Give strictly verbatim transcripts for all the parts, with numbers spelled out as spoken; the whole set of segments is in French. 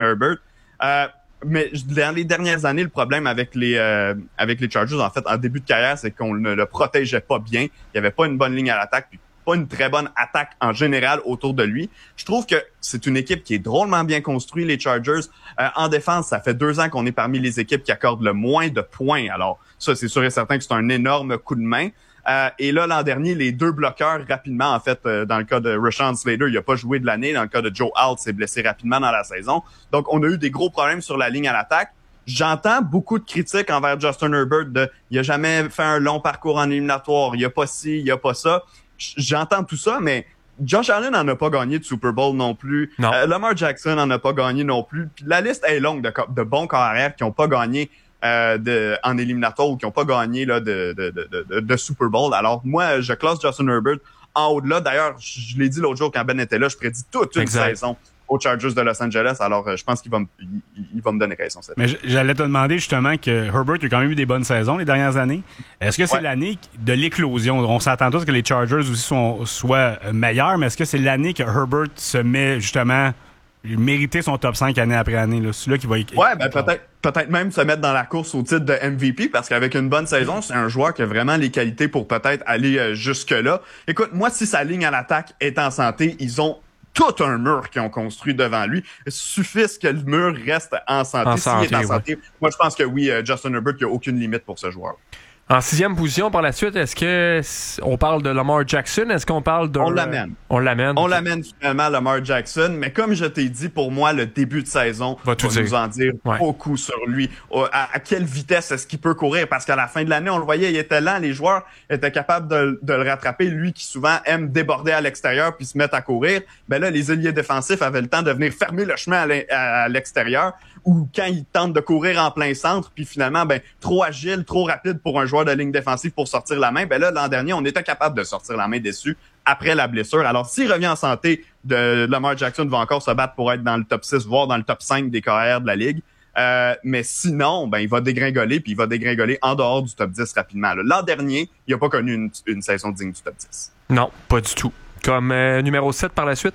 Herbert. Euh, mais dans les dernières années, le problème avec les euh, avec les Chargers, en fait, en début de carrière, c'est qu'on ne le protégeait pas bien. Il y avait pas une bonne ligne à l'attaque, puis pas une très bonne attaque en général autour de lui. Je trouve que c'est une équipe qui est drôlement bien construite, les Chargers. Euh, en défense, ça fait deux ans qu'on est parmi les équipes qui accordent le moins de points. Alors, ça, c'est sûr et certain que c'est un énorme coup de main. Euh, et là, l'an dernier, les deux bloqueurs, rapidement, en fait, euh, dans le cas de Rashawn Slater, il a pas joué de l'année. Dans le cas de Joe Alt, s'est blessé rapidement dans la saison. Donc, on a eu des gros problèmes sur la ligne à l'attaque. J'entends beaucoup de critiques envers Justin Herbert de « il a jamais fait un long parcours en éliminatoire, il y a pas ci, il y a pas ça ». J'entends tout ça, mais Josh Allen n'en a pas gagné de Super Bowl non plus. Non. Euh, Lamar Jackson n'en a pas gagné non plus. Puis la liste est longue de, de bons corps arrière qui n'ont pas gagné euh, de, en éliminatoire ou qui n'ont pas gagné là, de, de, de, de, de Super Bowl. Alors moi, je classe Justin Herbert en haut de là. D'ailleurs, je, je l'ai dit l'autre jour quand Ben était là, je prédis toute une exact. saison aux Chargers de Los Angeles. Alors, euh, je pense qu'il va me, il, il va me donner raison. Cette Mais j'allais te demander justement que Herbert a quand même eu des bonnes saisons les dernières années. Est-ce que c'est ouais. l'année de l'éclosion? On s'attend tous que les Chargers aussi sont, soient meilleurs, mais est-ce que c'est l'année que Herbert se met justement mériter son top cinq année après année? Là? C'est là qu'il va y... Ouais, ben peut-être peut-être même se mettre dans la course au titre de M V P, parce qu'avec une bonne saison, c'est un joueur qui a vraiment les qualités pour peut-être aller euh, jusque-là. Écoute, moi, si sa ligne à l'attaque est en santé, ils ont tout un mur qu'ils ont construit devant lui. Il suffit que le mur reste en santé. En S'il santé, est en ouais. santé, moi, je pense que oui, euh, Justin Herbert, il n'y a aucune limite pour ce joueur. En sixième position, par la suite, est-ce que c- on parle de Lamar Jackson? Est-ce qu'on parle de... On l'amène. On l'amène. On l'amène finalement à Lamar Jackson, mais comme je t'ai dit, pour moi, le début de saison Va va, tout dire. nous en dire Ouais. beaucoup sur lui. À, à quelle vitesse est-ce qu'il peut courir? Parce qu'à la fin de l'année, on le voyait, il était lent, les joueurs étaient capables de, de le rattraper. Lui qui souvent aime déborder à l'extérieur puis se mettre à courir, ben là, les ailiers défensifs avaient le temps de venir fermer le chemin à l'in- à l'extérieur, ou quand il tente de courir en plein centre, puis finalement, ben trop agile, trop rapide pour un joueur de ligne défensive pour sortir la main, ben là, l'an dernier, on était capable de sortir la main dessus après la blessure. Alors, s'il revient en santé, de, Lamar Jackson va encore se battre pour être dans le top six, voire dans le top cinq des carrières de la Ligue. Euh, mais sinon, ben il va dégringoler, puis il va dégringoler en dehors du top dix rapidement. Là. L'an dernier, il n'a pas connu une, une saison digne du top dix. Non, pas du tout. Comme euh, numéro sept par la suite?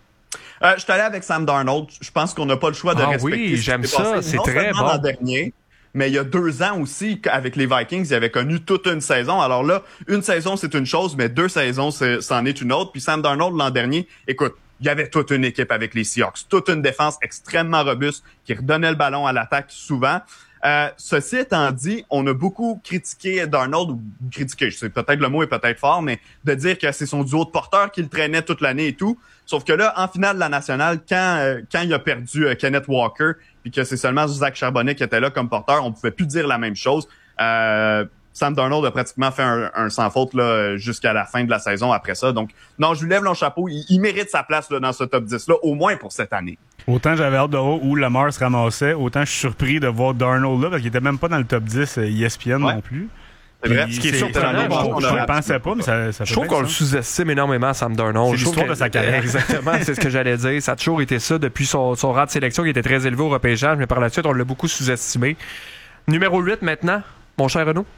Euh, je suis allé avec Sam Darnold. Je pense qu'on n'a pas le choix de Ah respecter oui, ce qui j'aime s'est ça. passé. C'est Non très seulement bon. l'an dernier, mais il y a deux ans aussi, avec les Vikings, il avait connu toute une saison. Alors là, une saison, c'est une chose, mais deux saisons, c'est, c'en est une autre. Puis Sam Darnold, l'an dernier, écoute, il y avait toute une équipe avec les Seahawks, toute une défense extrêmement robuste qui redonnait le ballon à l'attaque souvent. Euh, ceci étant dit, on a beaucoup critiqué Darnold, ou critiqué, je sais peut-être le mot est peut-être fort, mais de dire que c'est son duo de porteurs qui le traînait toute l'année et tout. Sauf que là, en finale de la nationale, quand euh, quand il a perdu euh, Kenneth Walker, puis que c'est seulement Zach Charbonnet qui était là comme porteur, on pouvait plus dire la même chose. Euh, Sam Darnold a pratiquement fait un, un sans faute là jusqu'à la fin de la saison après ça. Donc, non, je lui lève mon chapeau. Il, il mérite sa place là, dans ce top dix-là, au moins pour cette année. Autant j'avais hâte de voir où Lamar se ramassait, autant je suis surpris de voir Darnold là, parce qu'il était même pas dans le top dix E S P N Ouais. non plus. C'est vrai. Puis Ce qui est c'est- surprenant, je bon, trouve- on je a- ne le pensais pas, mais ça, ça fait Je trouve bien qu'on le du sens. sous-estime énormément, Sam Darnold. C'est Je trouve l'histoire que- de sa carrière. Exactement, c'est ce que j'allais dire. Ça a toujours été ça depuis son, son rang de sélection qui était très élevé au repêchage, mais par la suite, on l'a beaucoup sous-estimé. Numéro huit maintenant, mon cher Renaud.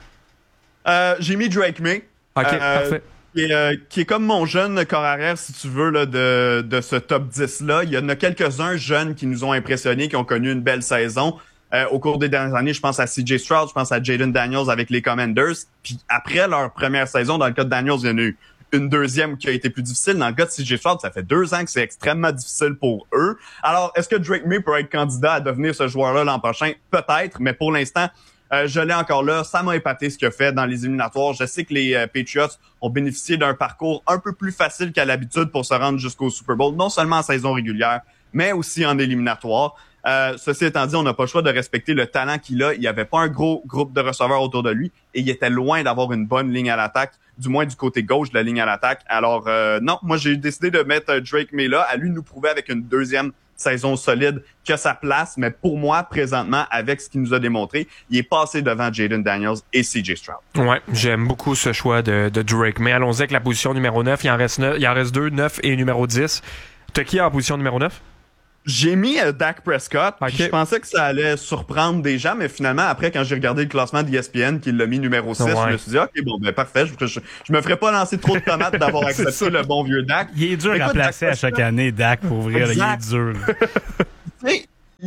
Euh, j'ai mis Drake May. OK, Euh, parfait. Qui est, euh, qui est comme mon jeune corps arrière, si tu veux, là, de, de ce top dix-là. Il y en a quelques-uns jeunes qui nous ont impressionnés, qui ont connu une belle saison. Euh, au cours des dernières années, je pense à C J Stroud, je pense à Jaden Daniels avec les Commanders. Puis après leur première saison, dans le cas de Daniels, il y en a eu une deuxième qui a été plus difficile. Dans le cas de C J Stroud, ça fait deux ans que c'est extrêmement difficile pour eux. Alors, est-ce que Drake May peut être candidat à devenir ce joueur-là l'an prochain? Peut-être, mais pour l'instant, Euh, je l'ai encore là. Ça m'a épaté ce qu'il a fait dans les éliminatoires. Je sais que les euh, Patriots ont bénéficié d'un parcours un peu plus facile qu'à l'habitude pour se rendre jusqu'au Super Bowl, non seulement en saison régulière, mais aussi en éliminatoire. Euh, ceci étant dit, on n'a pas le choix de respecter le talent qu'il a. Il n'y avait pas un gros groupe de receveurs autour de lui et il était loin d'avoir une bonne ligne à l'attaque, du moins du côté gauche de la ligne à l'attaque. Alors euh, non, moi j'ai décidé de mettre euh, Drake May là, à lui de nous prouver avec une deuxième saison solide que sa place, mais pour moi, présentement, avec ce qu'il nous a démontré, il est passé devant Jaden Daniels et C J Stroud. Ouais, j'aime beaucoup ce choix de, de Drake. Mais allons-y avec la position numéro neuf. Il en reste, neuf, il en reste deux, neuf et numéro dix. T'as qui en position numéro neuf? J'ai mis euh, Dak Prescott. Okay. Je pensais que ça allait surprendre des gens, mais finalement, après, quand j'ai regardé le classement d'E S P N, qu'il l'a mis numéro six, Ouais. je me suis dit, OK, bon, ben parfait, je, je, je me ferais pas lancer trop de tomates d'avoir accepté le bon vieux Dak. Il est dur Écoute, à placer Dak à chaque Prescott, année, Dak, pour vrai. Là, il est Exact. dur. tu sais,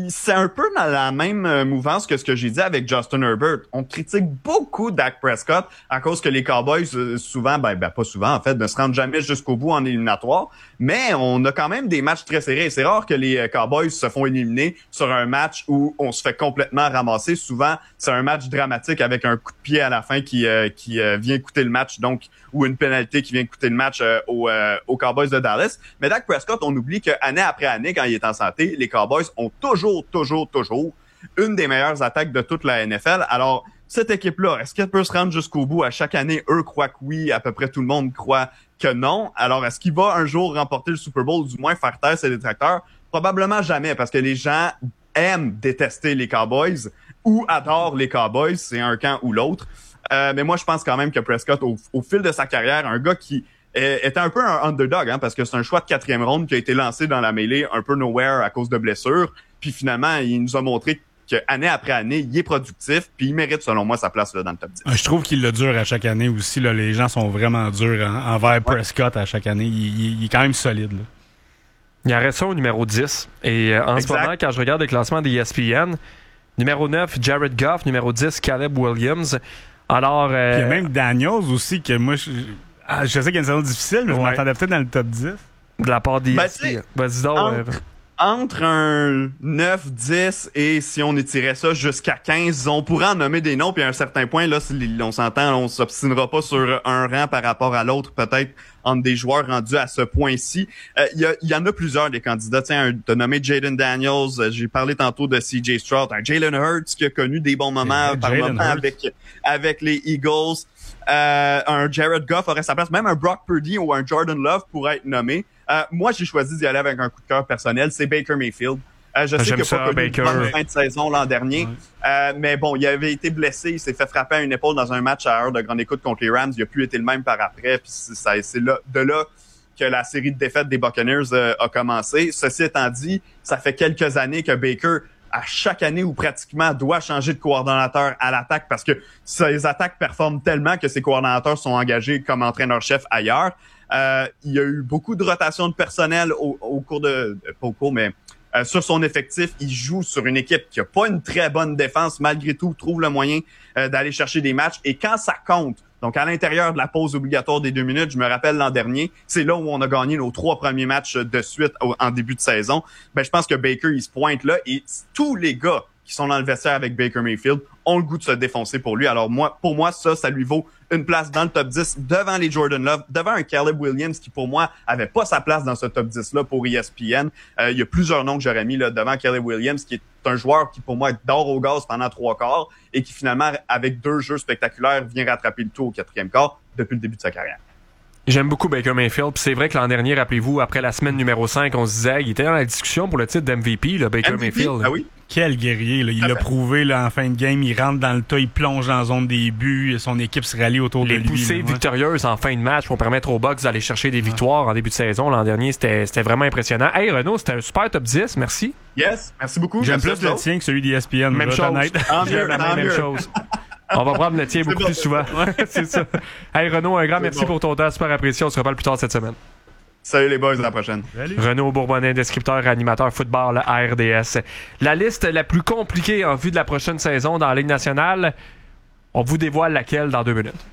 c'est un peu dans la même mouvance que ce que j'ai dit avec Justin Herbert. On critique beaucoup Dak Prescott à cause que les Cowboys, souvent, ben, ben pas souvent en fait, ne se rendent jamais jusqu'au bout en éliminatoire. Mais on a quand même des matchs très serrés. C'est rare que les Cowboys se font éliminer sur un match où on se fait complètement ramasser. Souvent, c'est un match dramatique avec un coup de pied à la fin qui euh, qui euh, vient coûter le match, donc ou une pénalité qui vient coûter le match euh, aux, euh, aux Cowboys de Dallas. Mais Dak Prescott, on oublie que année après année, quand il est en santé, les Cowboys ont toujours, toujours, toujours une des meilleures attaques de toute la N F L. Alors, cette équipe-là, est-ce qu'elle peut se rendre jusqu'au bout? À chaque année, eux croient que oui, à peu près tout le monde croit que non. Alors, est-ce qu'il va un jour remporter le Super Bowl, ou du moins faire taire ses détracteurs? Probablement jamais, parce que les gens aiment détester les Cowboys ou adorent les Cowboys, c'est un camp ou l'autre. Euh, mais moi, je pense quand même que Prescott, au, au fil de sa carrière, un gars qui est, était un peu un underdog, hein, parce que c'est un choix de quatrième ronde qui a été lancé dans la mêlée un peu nowhere à cause de blessures. Puis finalement, il nous a montré qu'année après année, il est productif, puis il mérite, selon moi, sa place là, dans le top dix. Je trouve qu'il le dure à chaque année aussi. Là. Les gens sont vraiment durs en, envers ouais. Prescott à chaque année. Il, il, il est quand même solide. Là. Il en reste un au numéro dix. Et euh, en exact. Ce moment, quand je regarde le classement des E S P N, numéro neuf, Jared Goff. Numéro dix, Caleb Williams. Alors, euh... il y a même Daniels aussi, que moi, je, je sais qu'il y a une saison difficile, mais ouais. je m'attendais peut-être dans le top dix. De la part des... Ben, Vas-y donc. Entre, euh... entre un neuf, dix et si on étirait ça jusqu'à quinze, on pourrait en nommer des noms, puis à un certain point, là, on s'entend, on s'obstinera pas sur un rang par rapport à l'autre, peut-être entre des joueurs rendus à ce point-ci. Il euh, y, y en a plusieurs des candidats. Tiens, t'as nommé Jaden Daniels, euh, j'ai parlé tantôt de C J Stroud, un Jalen Hurts qui a connu des bons moments yeah, par moment avec, avec les Eagles. Euh, un Jared Goff aurait sa place. Même un Brock Purdy ou un Jordan Love pourrait être nommé. Euh, moi, j'ai choisi d'y aller avec un coup de cœur personnel. C'est Baker Mayfield. Euh, je sais qu'il n'a pas connu une bonne fin de saison l'an dernier. Ouais. Euh, mais bon, il avait été blessé. Il s'est fait frapper à une épaule dans un match à heure de grande écoute contre les Rams. Il n'a plus été le même par après. Puis c'est, c'est là, de là que la série de défaites des Buccaneers euh, a commencé. Ceci étant dit, ça fait quelques années que Baker, à chaque année où pratiquement doit changer de coordonnateur à l'attaque parce que ses attaques performent tellement que ses coordonnateurs sont engagés comme entraîneur-chef ailleurs. Euh, il y a eu beaucoup de rotation de personnel au, au cours de... Pas au cours, mais... Euh, sur son effectif, il joue sur une équipe qui a pas une très bonne défense, malgré tout, trouve le moyen euh, d'aller chercher des matchs. Et quand ça compte, donc à l'intérieur de la pause obligatoire des deux minutes, je me rappelle l'an dernier, c'est là où on a gagné nos trois premiers matchs de suite au, en début de saison. Ben, je pense que Baker, il se pointe là et tous les gars qui sont dans le vestiaire avec Baker Mayfield ont le goût de se défoncer pour lui. Alors moi, pour moi, ça, ça lui vaut une place dans le top dix devant les Jordan Love, devant un Caleb Williams qui, pour moi, avait pas sa place dans ce top dix-là pour E S P N. Euh, il y a plusieurs noms que j'aurais mis là devant Caleb Williams, qui est un joueur qui, pour moi, dort au gaz pendant trois quarts et qui, finalement, avec deux jeux spectaculaires, vient rattraper le tout au quatrième quart depuis le début de sa carrière. J'aime beaucoup Baker Mayfield. Puis c'est vrai que l'an dernier, rappelez-vous, après la semaine numéro cinq, on se disait, il était dans la discussion pour le titre d'M V P, là, Baker M V P, Mayfield. Ah oui? Quel guerrier, là. Il l'a prouvé là, en fin de game. Il rentre dans le tas, il plonge en zone des buts. Son équipe se rallie autour Les de lui. Les poussées là, ouais. victorieuses en fin de match vont permettre aux Bucks d'aller chercher des victoires ouais. en début de saison. L'an dernier, c'était, c'était vraiment impressionnant. Hey Renaud, c'était un super top dix. Merci. Yes, merci beaucoup. J'aime plus le tien que celui d'E S P N. Même chose. J'aime la même, même chose. On va prendre le tien beaucoup bon. plus souvent. Ouais, c'est ça. Hey Renaud, un grand c'est merci bon. pour ton temps. Super apprécié. On se reparle plus tard cette semaine. Salut les boys, à la prochaine. Salut. Renaud Bourbonnais, descripteur et animateur football à R D S. La liste la plus compliquée en vue de la prochaine saison dans la Ligue nationale, on vous dévoile laquelle dans deux minutes.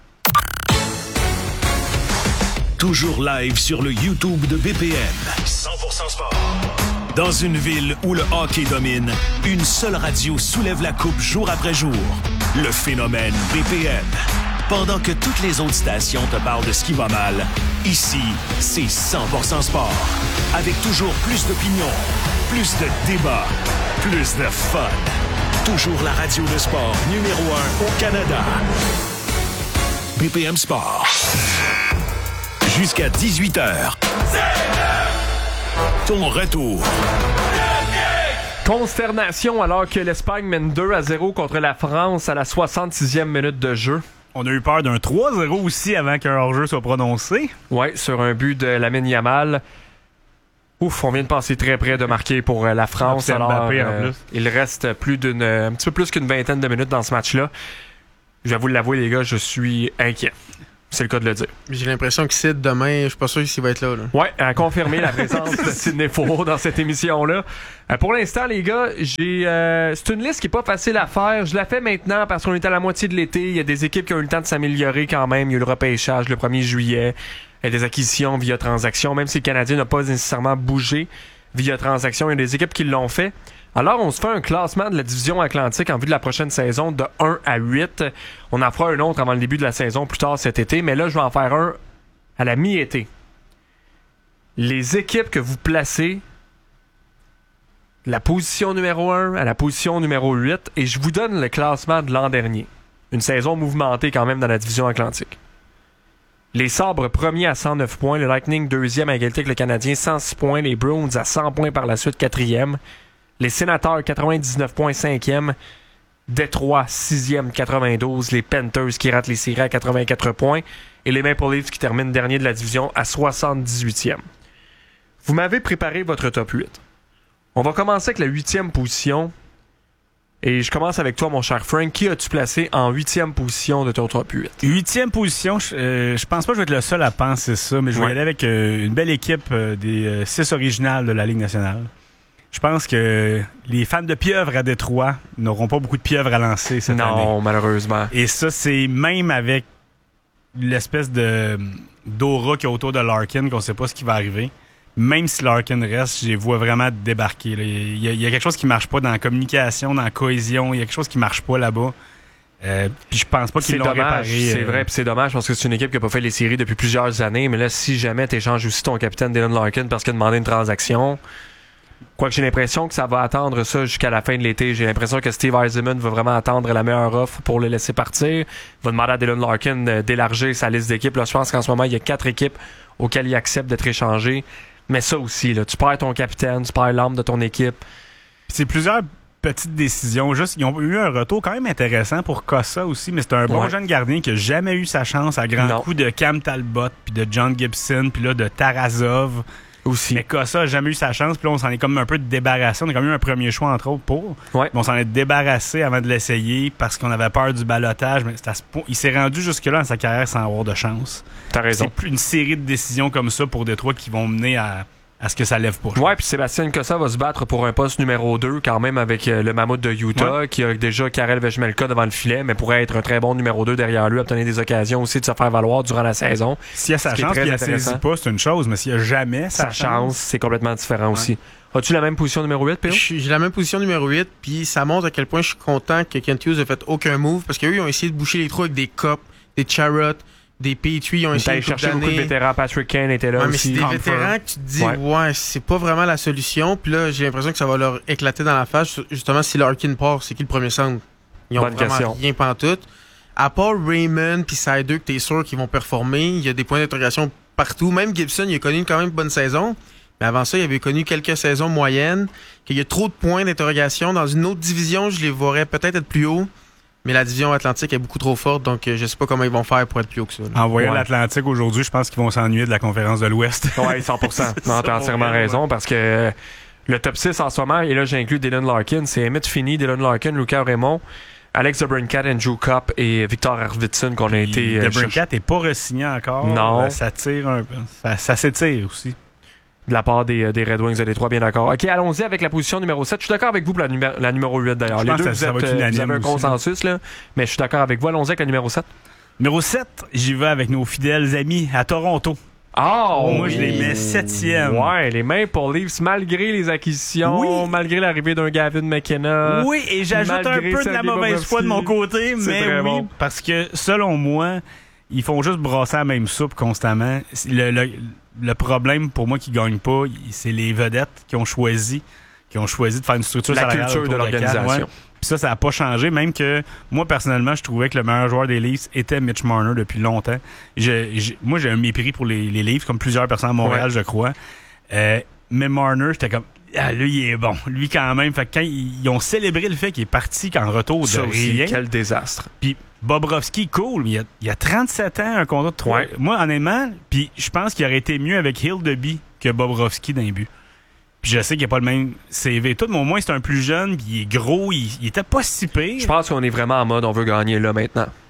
Toujours live sur le YouTube de B P M. cent pour cent sport. Dans une ville où le hockey domine, une seule radio soulève la coupe jour après jour. Le phénomène B P M. Pendant que toutes les autres stations te parlent de ce qui va mal, ici, c'est cent pour cent sport. Avec toujours plus d'opinions, plus de débats, plus de fun. Toujours la radio de sport numéro un au Canada. B P M Sport. Jusqu'à dix-huit heures. Ton retour. Consternation alors que l'Espagne mène deux à zéro contre la France à la soixante-sixième minute de jeu. On a eu peur d'un trois zéro aussi avant qu'un hors-jeu soit prononcé. Oui, sur un but de Lamine Yamal. Ouf, on vient de passer très près de marquer pour la France. Ah, alors, Mbappé, euh, en plus. Il reste plus d'une, un petit peu plus qu'une vingtaine de minutes dans ce match-là. Je vais vous l'avouer, les gars, je suis inquiet. C'est le cas de le dire. J'ai l'impression que Sid, demain, je suis pas sûr s'il va être là. là. Ouais, à confirmer la présence de Sidney Fourreau dans cette émission-là. Euh, pour l'instant, les gars, j'ai euh, c'est une liste qui est pas facile à faire. Je la fais maintenant parce qu'on est à la moitié de l'été. Il y a des équipes qui ont eu le temps de s'améliorer quand même. Il y a eu le repêchage le premier juillet. Il y a des acquisitions via transaction. Même si le Canadien n'a pas nécessairement bougé via transaction, il y a des équipes qui l'ont fait. Alors, on se fait un classement de la division Atlantique en vue de la prochaine saison de un à huit. On en fera un autre avant le début de la saison plus tard cet été, mais là, je vais en faire un à la mi-été. Les équipes que vous placez de la position numéro un à la position numéro huit, et je vous donne le classement de l'an dernier. Une saison mouvementée quand même dans la division Atlantique. Les Sabres premiers à cent neuf points, le Lightning deuxième à égalité avec le Canadien cent six points, les Bruins à cent points par la suite quatrième. Les Sénateurs, quatre-vingt-dix-neuf points, cinquième. Détroit, sixième, quatre-vingt-douze. Les Panthers qui ratent les séries à quatre-vingt-quatre points. Et les Maple Leafs qui terminent dernier de la division à soixante-dix-huitième. Vous m'avez préparé votre top huit. On va commencer avec la huitième position. Et je commence avec toi, mon cher Frank. Qui as-tu placé en huitième position de ton top huit? Huitième position, je, euh, je pense pas que je vais être le seul à penser ça, mais je vais Ouais. y aller avec euh, une belle équipe euh, des euh, six originales de la Ligue nationale. Je pense que les fans de pieuvre à Détroit n'auront pas beaucoup de pieuvre à lancer cette année. Non, malheureusement. Et ça, c'est même avec l'espèce de d'aura qu'il y a autour de Larkin, qu'on sait pas ce qui va arriver. Même si Larkin reste, je les vois vraiment débarquer. Là. Il, y a, il y a quelque chose qui marche pas dans la communication, dans la cohésion. Il y a quelque chose qui marche pas là-bas. Euh, puis je pense pas qu'ils C'est l'ont dommage, réparé. c'est euh, vrai, puis c'est dommage parce que c'est une équipe qui n'a pas fait les séries depuis plusieurs années. Mais là, si jamais tu échanges aussi ton capitaine Dylan Larkin parce qu'il a demandé une transaction, quoique j'ai l'impression que ça va attendre ça jusqu'à la fin de l'été. J'ai l'impression que Steve Eisenman va vraiment attendre la meilleure offre pour le laisser partir. Il va demander à Dylan Larkin d'élargir sa liste d'équipes. Là, je pense qu'en ce moment, il y a quatre équipes auxquelles il accepte d'être échangé. Mais ça aussi, là, tu perds ton capitaine, tu perds l'âme de ton équipe. C'est plusieurs petites décisions. Juste, ils ont eu un retour quand même intéressant pour Cossa aussi, mais c'est un bon Ouais. jeune gardien qui n'a jamais eu sa chance à grands Non. coups de Cam Talbot, puis de John Gibson, puis là de Tarasov. Aussi. Mais Cossa n'a jamais eu sa chance, puis là on s'en est comme un peu débarrassé. On a quand même eu un premier choix entre autres pour. Ouais. Mais on s'en est débarrassé avant de l'essayer parce qu'on avait peur du balotage. Mais c'est à ce point- il s'est rendu jusque-là dans sa carrière sans avoir de chance. T'as raison. C'est plus une série de décisions comme ça pour Détroit qui vont mener à, à ce que ça lève pas. Ouais, puis Sébastien Cossa va se battre pour un poste numéro deux quand même avec euh, le Mammouth de Utah, Ouais. qui a déjà Karel Vejmelka devant le filet, mais pourrait être un très bon numéro deux derrière lui, obtenir des occasions aussi de se faire valoir durant la saison. S'il a sa Ce qui est chance très puis il la intéressant. saisit pas, c'est une chose, mais s'il a jamais sa, Sa chance, c'est complètement différent aussi. As-tu la même position numéro huit, P O? Je suis- J'ai la même position numéro huit, puis ça montre à quel point je suis content que Kent Hughes ait fait aucun move, parce qu'eux, ils ont essayé de boucher les trous avec des Cup, des Charrot, des Petrie, ils ont On est essayé allé une couple chercher beaucoup de d'années. vétérans. Patrick Kane était là Ouais, mais c'est aussi. des Comfort. vétérans que tu te dis, Ouais. ouais, c'est pas vraiment la solution. Puis là, j'ai l'impression que ça va leur éclater dans la face. Justement, si Larkin part, c'est qui le premier centre? Ils ont Bonne vraiment question. rien pantoute. À part Raymond puis Sider, que t'es sûr qu'ils vont performer, il y a des points d'interrogation partout. Même Gibson, il a connu quand même une bonne saison. Mais avant ça, il avait connu quelques saisons moyennes. Qu'il y a trop de points d'interrogation. Dans une autre division, je les verrais peut-être être plus haut. Mais la division Atlantique est beaucoup trop forte, donc euh, je sais pas comment ils vont faire pour être plus haut que ça. là. En voyant Ouais. l'Atlantique aujourd'hui, je pense qu'ils vont s'ennuyer de la conférence de l'Ouest. Ouais, cent pour cent. Non, t'as Ça, entièrement ouais, raison parce que euh, le top six en ce moment, et là j'inclus Dylan Larkin, c'est Emmett Finney, Dylan Larkin, Lucas Raymond, Alex DeBrincat, Andrew Copp et Victor Arvidsson qu'on a été euh, Le chercher Brincat n'est pas re-signé encore. Non. Euh, Ça tire un peu. Ça, ça s'étire aussi. de la part des, euh, des Red Wings de Détroit, bien d'accord. Ok, allons-y avec la position numéro sept. Je suis d'accord avec vous pour la, numé- la numéro huit d'ailleurs. Je Les pense deux, que vous, ça êtes, va être euh, vous unanime avez un aussi, consensus, là, mais je suis d'accord avec vous. Allons-y avec la numéro sept. Numéro sept, j'y vais avec nos fidèles amis à Toronto. Oh! Moi, je les mets septième. Ouais, les Maple Leafs, malgré les acquisitions, Oui. malgré l'arrivée d'un Gavin McKenna. Oui, et j'ajoute un malgré peu de Sergei la mauvaise Bobrovsky. foi de mon côté, C'est mais très oui, bon. parce que selon moi, ils font juste brasser la même soupe constamment. Le, le, le problème pour moi qui gagne pas, c'est les vedettes qui ont choisi, qui ont choisi de faire une structure La salariale culture de autour Cal, l'organisation. ouais. Puis ça, ça n'a pas changé, même que moi, personnellement, je trouvais que le meilleur joueur des Leafs était Mitch Marner depuis longtemps. Je, je- moi, j'ai un mépris pour les, les Leafs, comme plusieurs personnes à Montréal, Ouais. je crois. Euh, mais Marner, j'étais comme, ah, lui, il est bon. Lui, quand même. Fait que quand ils, ils ont célébré le fait qu'il est parti qu'en retour de Ça aussi, rien. quel désastre. Puis Bobrovsky, cool, mais il a, il a trente-sept ans, un contrat de trois. Ouais. Moi, honnêtement, puis je pense qu'il aurait été mieux avec Hildeby que Bobrovsky d'un but. Puis je sais qu'il n'y a pas le même C V. Tout, mais au moins, c'est un plus jeune, puis il est gros, il, il était pas si pire. Je pense qu'on est vraiment en mode on veut gagner là maintenant.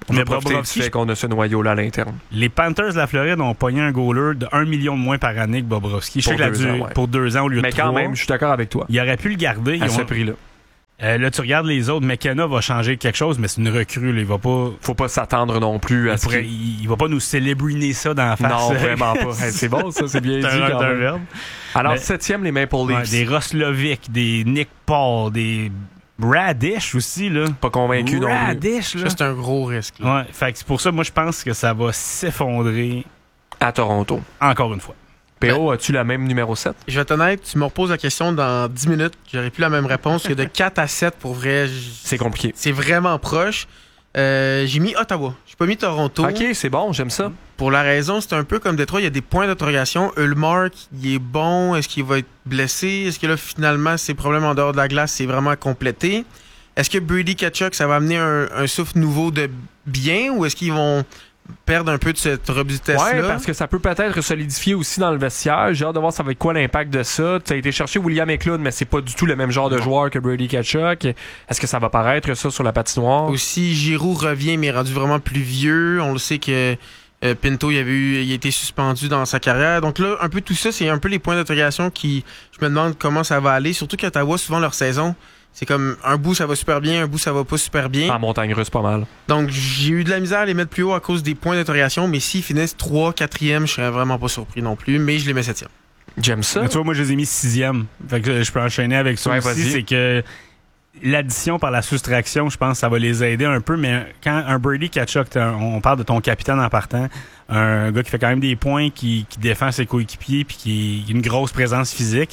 On Mais va profiter Bobrovski, du fait qu'on a ce noyau-là à l'interne. Les Panthers de la Floride ont pogné un goaler de un million de moins par année que Bobrovski. Je sais Pour que la deux durée- ans, ouais. pour deux ans au lieu de Mais quand trois. même, je suis d'accord avec toi. Il aurait pu le garder. À Ils ce ont- prix-là. Euh, là, tu regardes les autres. McKenna va changer quelque chose, mais c'est une recrue. Là. Il va pas. Faut pas s'attendre non plus à Il, ce pourrait- qu'il... il, il va pas nous célébriner ça dans la face. Non, vraiment pas. Hey, c'est bon, ça, c'est bien dit. C'est un, quand c'est un même. verbe. Alors, Mais- septième, les Maple Ouais, Leafs. des Roslovic, des Nick Paul, des Radish aussi. Là. Pas convaincu non plus. Radish, là. Ça, c'est un gros risque. là. Ouais, fait que c'est pour ça, moi, je pense que ça va s'effondrer À Toronto. encore une fois. P O, as-tu la même numéro sept? Je vais être honnête, tu me reposes la question dans dix minutes. J'aurais plus la même réponse. Que de quatre à sept, pour vrai, j- C'est compliqué. c'est vraiment proche. Euh, j'ai mis Ottawa. J'ai pas mis Toronto. OK, c'est bon, j'aime ça. Pour la raison, c'est un peu comme Détroit, il y a des points d'interrogation. Ulmark, il est bon. Est-ce qu'il va être blessé? Est-ce que là, finalement, ses problèmes en dehors de la glace, c'est vraiment complété? Est-ce que Brady Tkachuk, ça va amener un, un souffle nouveau de bien ou est-ce qu'ils vont perdre un peu de cette robustesse-là? Ouais, parce que ça peut peut-être solidifier aussi dans le vestiaire. J'ai hâte de voir ça va être quoi l'impact de ça. Tu as été chercher William Eklund, mais c'est pas du tout le même genre de joueur que Brady Tkachuk. Est-ce que ça va paraître ça sur la patinoire? Aussi, Giroud revient, mais rendu vraiment plus vieux. On le sait que euh, Pinto, il avait eu, il a été suspendu dans sa carrière. Donc là, un peu tout ça, c'est un peu les points d'interrogation qui, je me demande comment ça va aller. Surtout qu'Ottawa, souvent leur saison, c'est comme un bout ça va super bien, un bout ça va pas super bien. En montagne russe, pas mal. Donc j'ai eu de la misère à les mettre plus haut à cause des points d'interrogation, mais s'ils finissent trois, quatrième, je serais vraiment pas surpris non plus, mais je les mets septième. J'aime ça. Mais tu vois, moi, je les ai mis sixième. Fait que je peux enchaîner avec ça Ouais, aussi. vas-y. C'est que l'addition par la soustraction, je pense que ça va les aider un peu. Mais quand un Brady Tkachuk, t'as un- on parle de ton capitaine en partant, un gars qui fait quand même des points, qui, qui défend ses coéquipiers, puis qui a une grosse présence physique,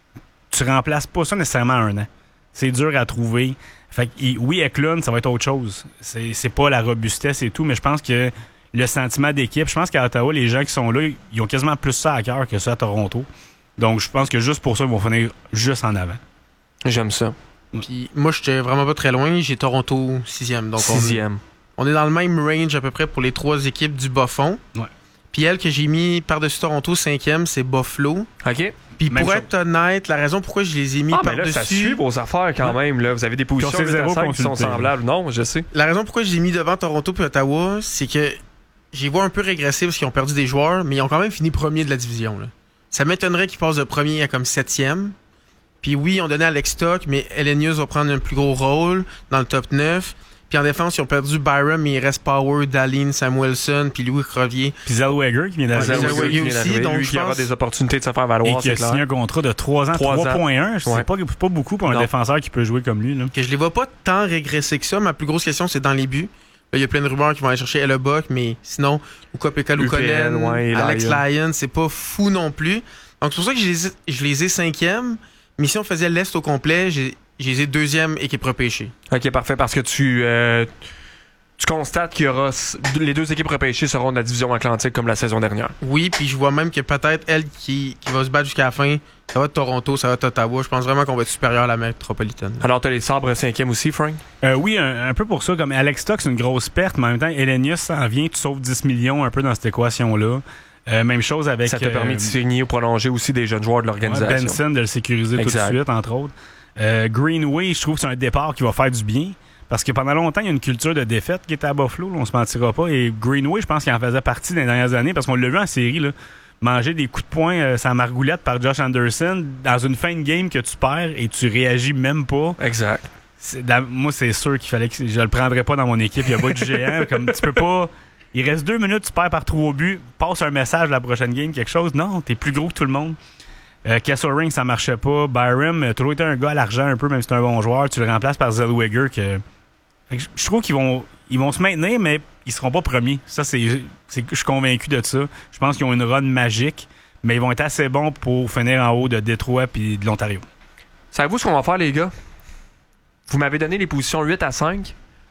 tu remplaces pas ça nécessairement à un an. C'est dur à trouver. Fait que, il- oui, Eklund, ça va être autre chose. C'est, c'est pas la robustesse et tout, mais je pense que le sentiment d'équipe, je pense qu'à Ottawa, les gens qui sont là, ils ont quasiment plus ça à cœur que ça à Toronto. Donc, je pense que juste pour ça, ils vont finir juste en avant. J'aime ça. Puis moi, j'étais vraiment pas très loin, j'ai Toronto sixième. Donc on- Sixième. On est dans le même range à peu près pour les trois équipes du bas fond. Ouais. Puis elle que j'ai mis par-dessus Toronto cinquième, c'est Buffalo. OK. Puis Même pour chose. être honnête, la raison pourquoi je les ai mis Ah, mais là, ça suit par-dessus... vos affaires quand même. Là. Vous avez des positions Puis on s'est huit à zéro cinq qui sont consulté. semblables. Non, je sais. La raison pourquoi je les ai mis devant Toronto et Ottawa, c'est que j'y vois un peu régresser parce qu'ils ont perdu des joueurs, mais ils ont quand même fini premier de la division. Là. Ça m'étonnerait qu'ils passent de premier à comme septième. Puis oui, ils ont donné Alex Stock, mais Elenius va prendre un plus gros rôle dans le top neuf. Puis en défense, ils ont perdu Byram, mais il reste Power, Dahlin, Samuelson, puis Louis Crevier. Puis Zellweger qui vient d'arriver. Zellweger Zellweger qui vient aussi, d'arriver. donc Lui je qui aura pense- des opportunités de se faire Et valoir, qui a c'est clair. signé un contrat de trois ans, Trois trois virgule un. Ouais. C'est pas, c'est pas beaucoup pour un Non. défenseur qui peut jouer comme lui. Là. Que je les vois pas tant régresser que ça. Ma plus grosse question, c'est dans les buts. Là, il y a plein de rumeurs qui vont aller chercher Hellebuck, mais sinon, Ukko-Pekka U P L, Luukkonen, ouais, et Alex Lyon. Lyon, c'est pas fou non plus. Donc c'est pour ça que je les ai, je les ai cinquième. Mais si on faisait l'Est au complet, j'ai- je les ai deuxième équipe repêchée. OK, parfait. Parce que tu, euh, tu constates qu'il y aura... Les deux équipes repêchées seront de la division Atlantique comme la saison dernière. Oui, puis je vois même que peut-être elle qui, qui va se battre jusqu'à la fin, ça va être Toronto, ça va être Ottawa. Je pense vraiment qu'on va être supérieur à la métropolitaine. Alors, tu as les Sabres cinquième aussi, Frank? Euh, oui, un, un peu pour ça. Comme Alex Stock, c'est une grosse perte, mais en même temps, Elenius s'en vient, tu sauves dix millions un peu dans cette équation-là. Euh, même chose avec... Ça t'a euh, permis de signer ou prolonger aussi des jeunes joueurs de ouais, l'organisation. Benson, de le sécuriser Exact. tout de suite, entre autres. Euh, Greenway, je trouve que c'est un départ qui va faire du bien. Parce que pendant longtemps, il y a une culture de défaite qui était à Buffalo, là, on se mentira pas. Et Greenway, je pense qu'il en faisait partie dans les dernières années, parce qu'on l'a vu en série, là, manger des coups de poing euh, sans margoulette par Josh Anderson dans une fin de game que tu perds et tu réagis même pas. Exact. C'est- dans- moi, c'est sûr qu'il fallait que je le prendrais pas dans mon équipe. Il y a pas de géant. Comme tu peux pas. Il reste deux minutes, tu perds par trois buts, passe un message la prochaine game, quelque chose. Non, t'es plus gros que tout le monde. Euh, Kesselring, ça marchait pas. Byram, a toujours été un gars à l'argent un peu, même si c'est un bon joueur. Tu le remplaces par Zellweger. Que... Fait que je- je trouve qu'ils vont, ils vont se maintenir, mais ils seront pas premiers. Ça, c'est, c'est, je suis convaincu de ça. Je pense qu'ils ont une run magique, mais ils vont être assez bons pour finir en haut de Détroit puis de l'Ontario. Savez-vous ce qu'on va faire, les gars? Vous m'avez donné les positions huit à cinq.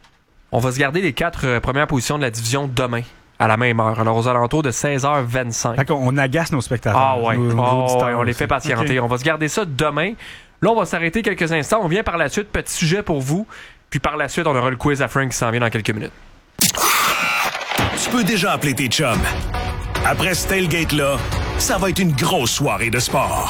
On va se garder les quatre euh, premières positions de la division demain, à la même heure. Alors, aux alentours de seize heures vingt-cinq. Fait qu'on on agace nos spectateurs. Ah ouais, nos- nos Ah auditeurs ouais, on les aussi. fait patienter. Ok. On va se garder ça demain. Là, on va s'arrêter quelques instants. On vient par la suite, petit sujet pour vous. Puis par la suite, on aura le quiz à Frank qui s'en vient dans quelques minutes. Tu peux déjà appeler tes chums. Après ce tailgate-là, ça va être une grosse soirée de sport.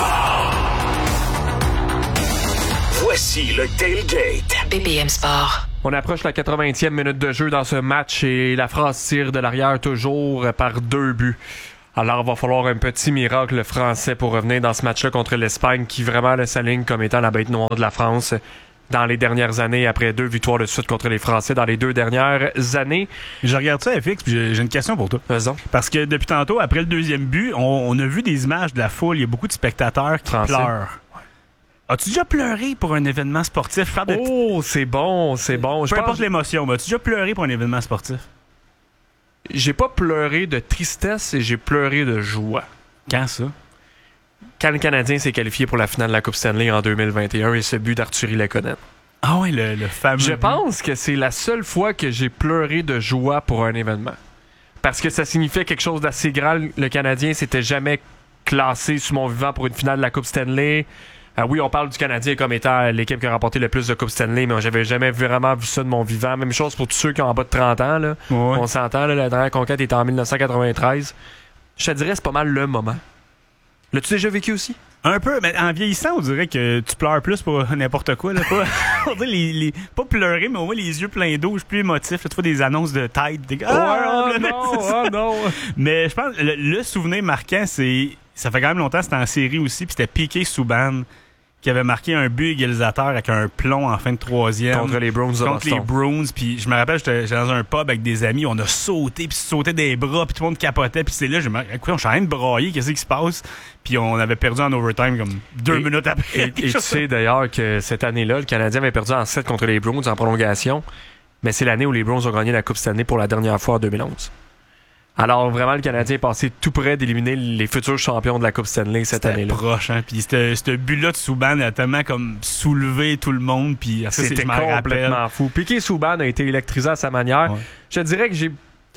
Sport. Voici le tailgate. B P M Sport. On approche la quatre-vingtième minute de jeu dans ce match et la France tire de l'arrière toujours par deux buts. Alors, il va falloir un petit miracle français pour revenir dans ce match-là contre l'Espagne qui vraiment là, s'aligne comme étant la bête noire de la France dans les dernières années, après deux victoires de suite contre les Français dans les deux dernières années. Je regarde ça, F X, puis j'ai, j'ai une question pour toi. Faisons. Parce que depuis tantôt, après le deuxième but, on, on a vu des images de la foule. Il y a beaucoup de spectateurs qui Français. pleurent. As-tu déjà pleuré pour un événement sportif? Je parle de... Oh, c'est bon, c'est bon. Je Peu importe pense... l'émotion, mais as-tu déjà pleuré pour un événement sportif? J'ai pas pleuré de tristesse et j'ai pleuré de joie. Quand ça? Quand le Canadien s'est qualifié pour la finale de la Coupe Stanley en deux mille vingt et un et ce but d'Arthurie Lekonen. Ah oui, le, le fameux... Je but. pense que c'est la seule fois que j'ai pleuré de joie pour un événement. Parce que ça signifiait quelque chose d'assez grand. Le Canadien s'était jamais classé sous mon vivant pour une finale de la Coupe Stanley. Euh, oui, on parle du Canadien comme étant l'équipe qui a remporté le plus de Coupe Stanley, mais j'avais jamais vraiment vu ça de mon vivant. Même chose pour tous ceux qui ont en bas de trente ans. Là. Ouais. On s'entend, là, la dernière conquête était en dix-neuf cent quatre-vingt-treize. Je te dirais, c'est pas mal le moment. L'as-tu déjà vécu aussi? Un peu, mais en vieillissant, on dirait que tu pleures plus pour n'importe quoi. Là. Pas, on dirait les, les, pas pleurer, mais au moins les yeux pleins d'eau, je suis plus émotif. Là, tu vois des annonces de tête. Des... Ah, oh, mais, non, oh non! Mais je pense que le, le souvenir marquant, c'est... Ça fait quand même longtemps, c'était en série aussi, puis c'était Piqué Subban qui avait marqué un but égalisateur avec un plomb en fin de troisième. Contre les Bruins de Contre Boston. les Bruins. Puis je me rappelle, j'étais, j'étais dans un pub avec des amis, on a sauté, puis sauté des bras, puis tout le monde capotait. Puis c'est là, je me écoute, on suis en train de brailler, qu'est-ce qui se passe? Puis on avait perdu en overtime comme deux Et- minutes après. Et, et tu sais d'ailleurs que cette année-là, le Canadien avait perdu en sept contre les Bruins en prolongation, mais c'est l'année où les Bruins ont gagné la Coupe Stanley pour la dernière fois en deux mille onze. Alors vraiment, le Canadien est passé tout près d'éliminer les futurs champions de la Coupe Stanley cette C'était année-là. proche, hein. Puis ce ce but-là de Subban a tellement comme soulevé tout le monde. Puis ça, c'est- C'était je m'en rappelle. complètement fou. Piqué Subban a été électrisé à sa manière. Ouais. Je te dirais que j'ai...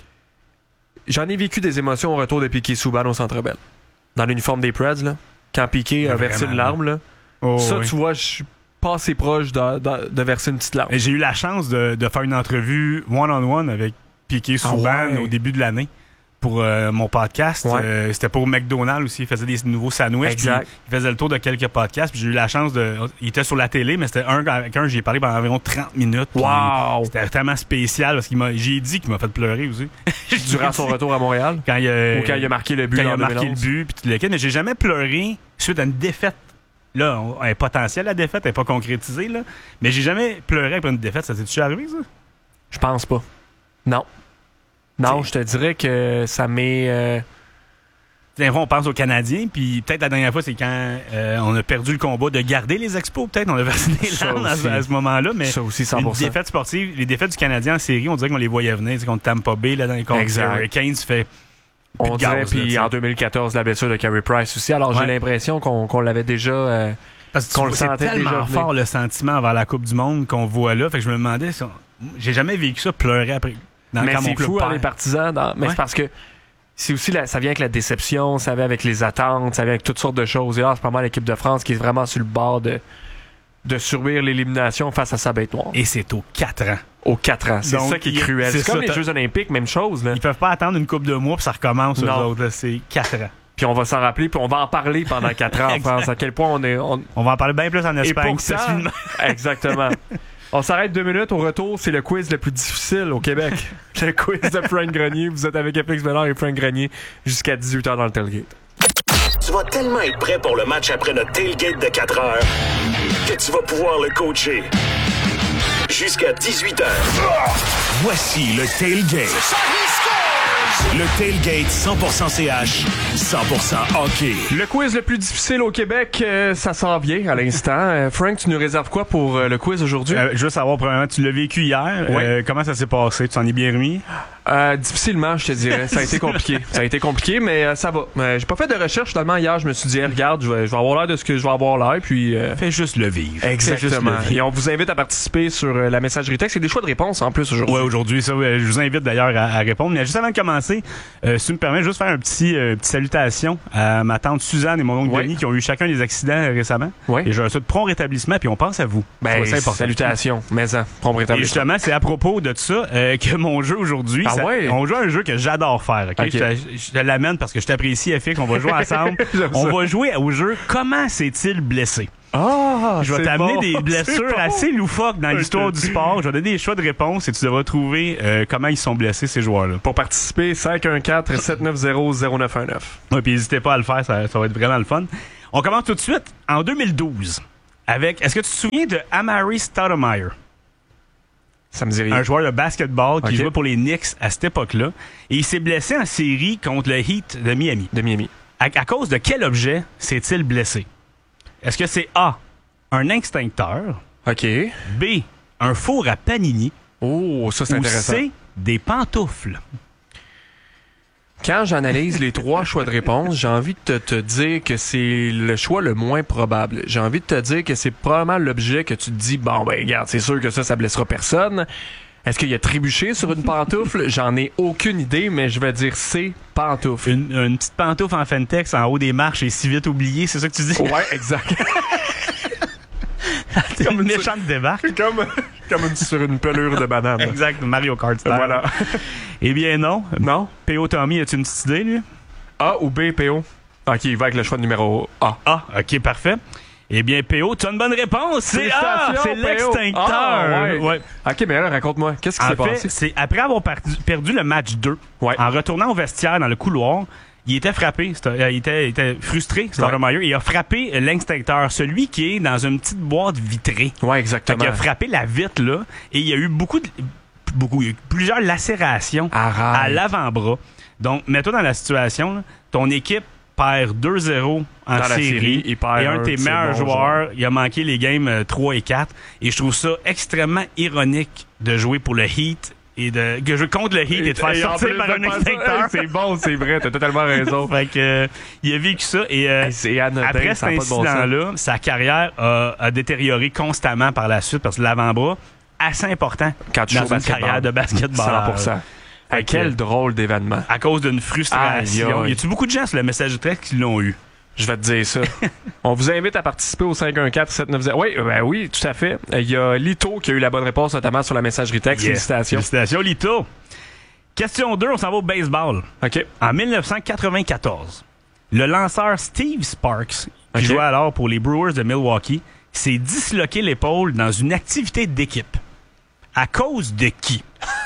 J'en ai vécu des émotions au retour de Piqué Subban au Centre Bell. Dans l'uniforme des Preds, là. Quand Piqué a Vraiment, versé une là. larme, là. Oh, ça, oui. tu vois, je suis pas assez proche de, de, de verser une petite larme. Et j'ai eu la chance de, de faire une entrevue one-on-one avec Piqué Ah Subban ouais. au début de l'année pour euh, mon podcast. Ouais. Euh, c'était pour McDonald's aussi. Il faisait des nouveaux sandwichs. Exact. puis Il faisait le tour de quelques podcasts. Puis j'ai eu la chance de... Il était sur la télé, mais c'était un avec un, j'ai parlé pendant environ trente minutes. puis Wow! C'était tellement spécial parce qu'il m'a... J'ai dit qu'il m'a fait pleurer aussi. Durant son retour à Montréal? Quand il a, Ou quand il a marqué le but quand il en a marqué deux mille onze? le but, puis tout le kit. Mais j'ai jamais pleuré suite à une défaite. Là, on- elle est potentielle, la défaite, elle n'est pas concrétisée, là. Mais j'ai jamais pleuré après une défaite. Ça t'est-tu arrivé, ça? Je pense pas. Non. Non, T'sais- je te dirais que ça m'est... euh, Des fois, on pense aux Canadiens, puis peut-être la dernière fois, c'est quand euh, on a perdu le combat de garder les expos. Peut-être on a versé des Ça larmes à, aussi. à ce moment-là, mais ça aussi, cent les pour cent. défaites sportives, les défaites du Canadien en série, on dirait qu'on les voyait venir. C'est contre Tampa Bay, là, dans les contre Exact. Hurricanes, tu fais... On plus de dirait, gaz, puis là, en deux mille quatorze, la blessure de Carey Price aussi. Alors, j'ai Ouais. l'impression qu'on qu'on l'avait déjà... euh, Parce que qu'on tu- le c'est sentait tellement déjà venir. fort le sentiment vers la Coupe du Monde qu'on voit là. Fait que je me demandais si on- j'ai jamais vécu ça pleurer après. Dans, mais quand mon c'est club fou, hein, perd. les partisans. Dans... Mais Ouais. c'est parce que c'est aussi la... ça vient avec la déception, ça vient avec les attentes, ça vient avec toutes sortes de choses. Et là, c'est pas mal l'équipe de France qui est vraiment sur le bord de, de subir l'élimination face à sa bête noire. Et c'est aux quatre ans. Aux quatre ans. C'est Donc, ça qui est il- cruel. c'est C'est comme ça, les t'as- Jeux Olympiques, même chose. Là. Ils peuvent pas attendre une coupe de mois puis ça recommence eux Non. autres. là. C'est quatre ans. Puis on va s'en rappeler, puis on va en parler pendant quatre ans en Exact. France. À quel point on est... On... On va en parler bien plus en Et Espagne. pourtant- ça finit- Exactement. On s'arrête deux minutes. Au retour, c'est le quiz le plus difficile au Québec. Le quiz de Frank Grenier. Vous êtes avec F X Bellard et Frank Grenier jusqu'à dix-huit heures dans le tailgate. Tu vas tellement être prêt pour le match après notre tailgate de quatre heures que tu vas pouvoir le coacher. Jusqu'à dix-huit heures. Voici le tailgate. Le tailgate cent pour cent C H, cent pour cent hockey. Le quiz le plus difficile au Québec, euh, ça s'en vient à l'instant. Euh, Frank, tu nous réserves quoi pour euh, le quiz aujourd'hui? Euh, je veux savoir, premièrement, tu l'as vécu hier. Ouais. Euh, comment ça s'est passé? Tu t'en es bien remis? Euh, difficilement, je te dirais. Ça a été compliqué. Ça a été compliqué, mais euh, ça va. Euh, j'ai pas fait de recherche finalement hier. Je me suis dit, hey, regarde, je vais, je vais avoir l'air de ce que je vais avoir l'air, puis... euh, Fais juste le vivre. Fais juste Exactement. le vivre. Et on vous invite à participer sur euh, la messagerie texte. C'est des choix de réponse en plus aujourd'hui. Ouais, aujourd'hui, ça, ouais, je vous invite d'ailleurs à, à répondre. Mais juste avant de commencer, euh, si tu me permets, juste faire un petit, euh, petite salutation à ma tante Suzanne et mon oncle Ouais. Denis qui ont eu chacun des accidents euh, récemment. Ouais. Et je leur souhaite prompt rétablissement, puis on pense à vous. Ben, c'est important. salutations. Mais en, prompt Et rétablissement. justement, c'est à propos de ça euh, que mon jeu aujourd'hui, Ah ça- ouais? on joue à un jeu que j'adore faire. ok? Ok. Je, te- je te l'amène parce que je t'apprécie, F X. On va jouer ensemble. J'aime On ça. va jouer au jeu Comment s'est-il blessé? Ah, Je vais c'est t'amener bon. des blessures C'est bon. assez loufoques dans l'histoire du sport. Je vais donner des choix de réponse et tu devras trouver euh, comment ils sont blessés, ces joueurs-là. Pour participer, cinq un quatre, sept neuf zéro, zéro neuf un neuf. Ouais, puis n'hésitez pas à le faire, ça, ça va être vraiment le fun. On commence tout de suite en deux mille douze avec, est-ce que tu te souviens de Amari Stoudemire? Ça me dit rien. Un joueur de basketball qui Ok. jouait pour les Knicks à cette époque-là. Et il s'est blessé en série contre le Heat de Miami. De Miami. À, à cause de quel objet s'est-il blessé? Est-ce que c'est A, un extincteur, OK. B, un four à panini, Oh, ça, c'est ou intéressant. C, des pantoufles? Quand j'analyse les trois choix de réponse, j'ai envie de te, te dire que c'est le choix le moins probable. J'ai envie de te dire que c'est probablement l'objet que tu te dis, bon, ben, regarde, c'est sûr que ça, ça blessera personne. Est-ce qu'il a trébuché sur une pantoufle? J'en ai aucune idée, mais je vais dire C, pantoufle. Une, une petite pantoufle en Fentex en haut des marches et si vite oublié, c'est ça que tu dis? Ouais, exact. Comme une méchante débarque. comme, comme une, sur une pelure de banane. Exact, Mario Kart style. Voilà. Eh bien non. Non? P O Tommy, as-tu une petite idée, lui? A ou B, P O? OK, il va avec le choix de numéro A. Ah, ok, parfait. Eh bien, P O, tu as une bonne réponse. C'est A, Félicitations, c'est P O. l'extincteur. Ah, ouais. Ouais. OK, mais là, raconte-moi, qu'est-ce qui En s'est fait, passé? c'est après avoir perdu, perdu le match deux, Ouais. en retournant au vestiaire dans le couloir, il était frappé, Sto- euh, il était, il était frustré, Stoudemire, et il a frappé l'extincteur, celui qui est dans une petite boîte vitrée. Ouais, Fait exactement. qu'il a frappé la vitre, là, et il y a eu beaucoup de, beaucoup, il y a eu plusieurs lacérations Arrête. à l'avant-bras. Donc, mets-toi dans la situation, là, ton équipe perd deux zéro en Dans la série, série, il perd et un un de tes de ses meilleurs bons joueurs, joueurs. il a manqué les games euh, trois et quatre, et je trouve ça extrêmement ironique de jouer pour le Heat et de que je contre le Heat et, de faire Et en sortir plus par de un faire ça, extincteur. hey, c'est bon, c'est vrai, t'as totalement raison. Fait que euh, il a vécu ça et euh, Hey, c'est anodin, après ça cet a pas de bon sens. incident-là, sa carrière a, a détérioré constamment par la suite parce que l'avant-bras assez important Quand tu dans joues au une basketball. carrière de basketball. cent pour cent. Fait Hey, que, quel drôle d'événement. à cause d'une frustration. Aïe, aïe. Y a-tu beaucoup de gens sur le message de texte qui l'ont eu? Je vais te dire ça. On vous invite à participer au cinq un quatre, sept neuf zéro. Oui, ben oui, tout à fait. Il y a Lito qui a eu la bonne réponse, notamment sur la messagerie texte. Yes. Félicitations. Félicitations, Lito. Question deux, on s'en va au baseball. OK. En dix-neuf cent quatre-vingt-quatorze, le lanceur Steve Sparks, qui Ok. jouait alors pour les Brewers de Milwaukee, s'est disloqué l'épaule dans une activité d'équipe. À cause de qui?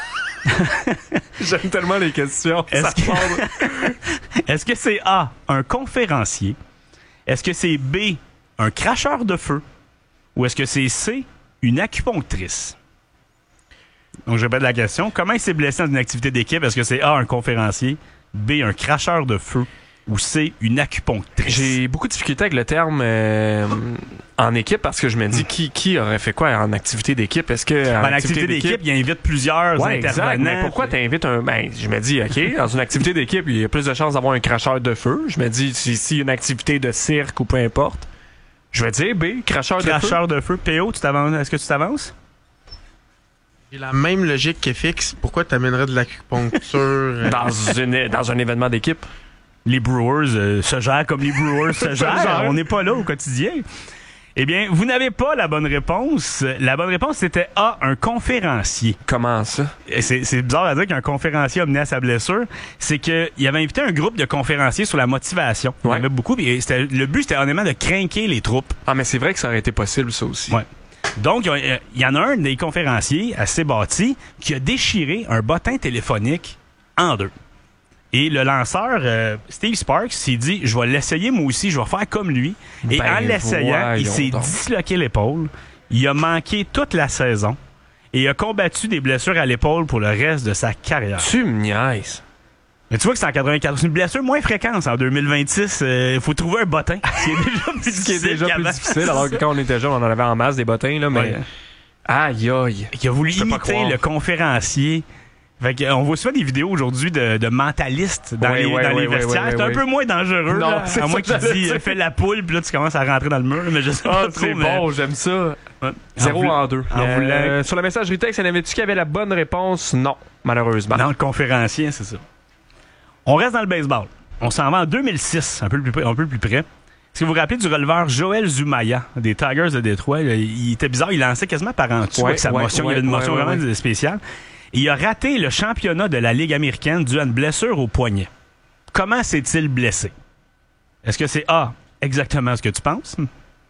J'aime tellement les questions. Est-ce Ça que- part- Est-ce que c'est A, un conférencier? Est-ce que c'est B, un cracheur de feu? Ou est-ce que c'est C, une acupunctrice? Donc, je répète la question. Comment il s'est blessé dans une activité d'équipe? Est-ce que c'est A, un conférencier? B, un cracheur de feu? Ou C, une acupunctrice? J'ai beaucoup de difficultés avec le terme euh, en équipe parce que je me dis qui, qui aurait fait quoi en activité d'équipe? Est-ce que en En activité d'équipe, il invite plusieurs Ouais, exact. intervenants. Mais pourquoi t'invites un... Ben, je me dis, OK, dans une activité d'équipe, il y a plus de chances d'avoir un cracheur de feu. Je me dis, si, si une activité de cirque ou peu importe, je vais dire B, cracheur, Cracheur de feu. P O, tu t'avances? Est-ce que tu t'avances? J'ai la même logique que Fix. Pourquoi t'amènerais de l'acupuncture? de feu. Dans, une, dans un événement d'équipe. Les Brewers euh, se gèrent comme les Brewers se gèrent. gèrent. On n'est pas là au quotidien. Eh bien, vous n'avez pas la bonne réponse. La bonne réponse, c'était A, un conférencier. Comment ça? Et C'est, c'est bizarre à dire qu'un conférencier a mené à sa blessure. C'est qu'il avait invité un groupe de conférenciers sur la motivation. Il y en Ouais. avait beaucoup. Et c'était, le but, c'était honnêtement de craquer les troupes. Ah, mais c'est vrai que ça aurait été possible, ça aussi. Ouais. Donc, il y a- il y en a un des conférenciers assez bâti qui a déchiré un bottin téléphonique en deux. Et le lanceur, euh, Steve Sparks, s'est dit, je vais l'essayer moi aussi, je vais faire comme lui. Et Ben, en l'essayant, il voyons s'est donc. disloqué l'épaule. Il a manqué toute la saison. Et il a combattu des blessures à l'épaule pour le reste de sa carrière. Tu me niaises. Mais tu vois que c'est en quatre-vingt-quatorze. C'est une blessure moins fréquente en deux mille vingt-six. Il euh, faut trouver un bottin. Ce qui est déjà plus Ce qui est difficile déjà plus qu'avant. difficile, alors que quand on était jeune, on en avait en masse des bottins, là, mais... Ouais. Aïe, aïe. Qui a voulu Je peux pas imiter croire. le conférencier. Fait que, euh, on voit souvent des vidéos aujourd'hui de, de mentalistes dans Ouais, les, ouais, dans ouais, les ouais, vestiaires. ouais, c'est un ouais. peu moins dangereux. Non, là, c'est à moins ça qu'il que j'allais dit dire. euh, fais la poule, puis là tu commences à rentrer dans le mur. Mais je sais pas Ah, trop. c'est mais- bon, j'aime ça. Ouais. Zéro En voulant- en deux. en Euh, voulant- sur la messagerie texte, y en avait-tu qui avait la bonne réponse? Non, malheureusement. Dans le conférencier, c'est ça. On reste dans le baseball. On s'en va en deux mille six, un peu plus, près- un peu plus près. Est-ce que vous vous rappelez du releveur Joël Zumaya des Tigers de Détroit? Il, il était bizarre, il lançait quasiment par en dessous Ouais, avec sa ouais, motion. il y ouais, avait une motion ouais, vraiment ouais. spéciale. Et il a raté le championnat de la Ligue américaine dû à une blessure au poignet. Comment s'est-il blessé? Est-ce que c'est A, exactement ce que tu penses?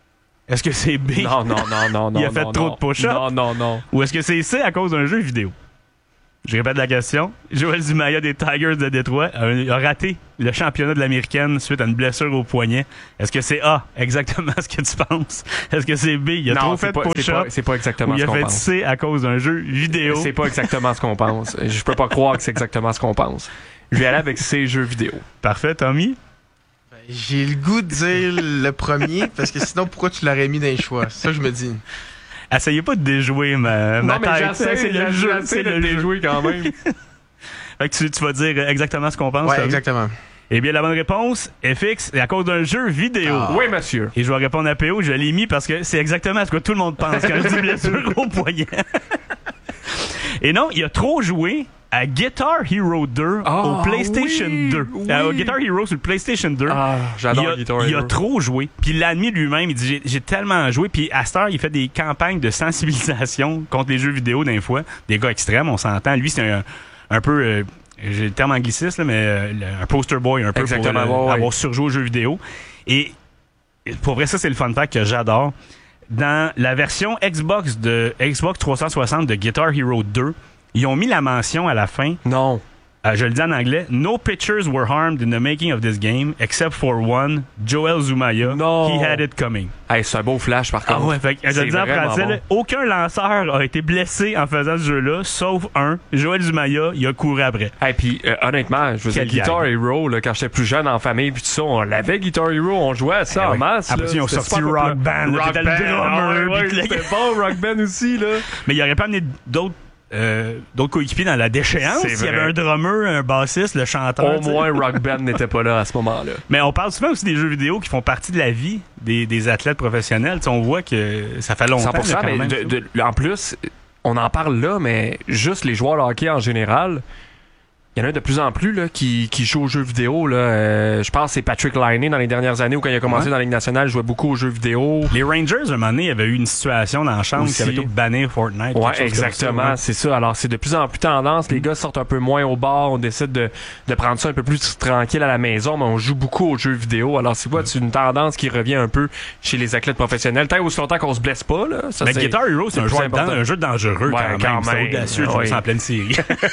Est-ce que c'est B? Non, non, non, non, non. Il a fait non, trop non. de push-ups? Non, non, non. Ou est-ce que c'est C à cause d'un jeu vidéo? Je répète la question. Joël Zumaya des Tigers de Détroit a, a raté le championnat de l'américaine suite à une blessure au poignet. Est-ce que c'est A, exactement ce que tu penses? Est-ce que c'est B, il a non, trop fait de pas, c'est, push-up? pas, c'est pas exactement Ou il ce a qu'on fait pense. C à cause d'un jeu vidéo? C'est pas exactement ce qu'on pense. Je peux pas croire que c'est exactement ce qu'on pense. Je vais aller avec C, jeux vidéo. Parfait, Tommy? J'ai le goût de dire le premier, parce que sinon, pourquoi tu l'aurais mis dans les choix? Ça, je me dis. Essayez pas de déjouer ma, ma Non, mais tête. j'essaie, c'est le jeu, j'essaie c'est de le jeu. déjouer quand même. Fait que tu, tu vas dire exactement ce qu'on pense. Ouais, Tommy? exactement. Eh bien, la bonne réponse, F X, c'est à cause d'un jeu vidéo. Ah. Oui, monsieur. Et je vais répondre à P O, je l'ai mis parce que c'est exactement ce que tout le monde pense quand je dis blessure au poignet. Et non, il a trop joué à Guitar Hero deux Ah, au PlayStation oui, deux. oui. Euh, au Guitar Hero sur le PlayStation deux. Ah, j'adore il a, Guitar il a Hero. trop joué. Puis il l'a admis lui-même. Il dit j'ai, j'ai tellement joué. Puis à cette heure, il fait des campagnes de sensibilisation contre les jeux vidéo d'un fois. Des gars extrêmes, on s'entend. Lui, c'est un, un peu... Euh, j'ai le terme angliciste, là, mais euh, le- un poster boy un peu Exactement, pour euh, ouais, ouais. avoir surjoué aux jeux vidéo. Et pour vrai, ça, c'est le fun fact que j'adore. Dans la version Xbox de Xbox trois cent soixante de Guitar Hero deux, ils ont mis la mention à la fin, Non. euh, je le dis en anglais, No pitchers were harmed in the making of this game, except for one, Joel Zumaya. Non. He had it coming. Hey, c'est un beau flash, par Ah contre. ouais, fait que, je C'est le dis en vraiment français, bon. là, aucun lanceur a été blessé en faisant ce jeu-là, sauf un, Joel Zumaya, il a couru après. Hey, puis euh, honnêtement, je veux dire, Quel Guitar gag. Hero, là, quand j'étais plus jeune en famille, puis tout ça, on l'avait Guitar Hero, on jouait à ça Eh en ouais. masse. Après là. ça, ils ont C'était sorti super Rock populaire. Band, là, Rock t'étais le Band, drummer, ah ouais, puis ouais, que le- c'était bon, Rock Band aussi, là. Mais il aurait pas amené d'autres euh, d'autres coéquipiers dans la déchéance. C'est Il y vrai. avait un drummer, un bassiste, le chanteur. Au tu sais. moins, Rock Band n'était pas là à ce moment-là. Mais on parle souvent aussi des jeux vidéo qui font partie de la vie des, des athlètes professionnels. Tu sais, on voit que ça fait longtemps. cent pour cent, là, quand mais même, de- de- en plus, on en parle là, mais juste les joueurs de hockey en général, il y en a de plus en plus là, qui, qui jouent aux jeux vidéo. Là. Euh, je pense que c'est Patrick Laine dans les dernières années où quand il a commencé Ouais. dans la Ligue nationale, il jouait beaucoup aux jeux vidéo. Les Rangers, un moment donné, il y avait eu une situation dans la chambre Aussi. qui avait tout banni Fortnite. quelque Ouais, chose comme exactement, ça, ouais. c'est ça. Alors, c'est de plus en plus tendance. Les gars sortent un peu moins au bar. On décide de, de prendre ça un peu plus tranquille à la maison, mais on joue beaucoup aux jeux vidéo. Alors, c'est quoi? C'est une tendance qui revient un peu chez les athlètes professionnels. Tant aussi longtemps qu'on se blesse pas, là. Ça, Mais c'est- Guitar Hero, c'est c'est un, le jeu plus important. dan- un jeu dangereux Ouais, quand, quand même. C'est même. audacieux de jouer Oui. ça en pleine série.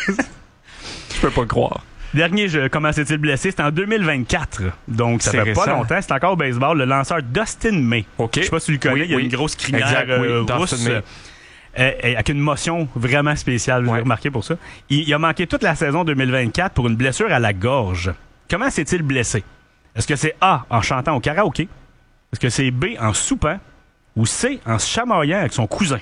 Je peux pas le croire. Dernier jeu, comment s'est-il blessé? C'était en deux mille vingt-quatre. Donc, ça C'est fait récent. pas longtemps. C'est encore au baseball. Le lanceur Dustin May. OK. Je sais pas si tu le connais. Oui, il y a oui. une grosse crinière Exact, oui, euh, Dustin rousse. May. euh, euh, avec une motion vraiment spéciale. Vous Ouais. avez remarqué pour ça. Il, il a manqué toute la saison deux mille vingt-quatre pour une blessure à la gorge. Comment s'est-il blessé? Est-ce que c'est A, en chantant au karaoké? Est-ce que c'est B, en soupant? Ou C, en se chamaillant avec son cousin?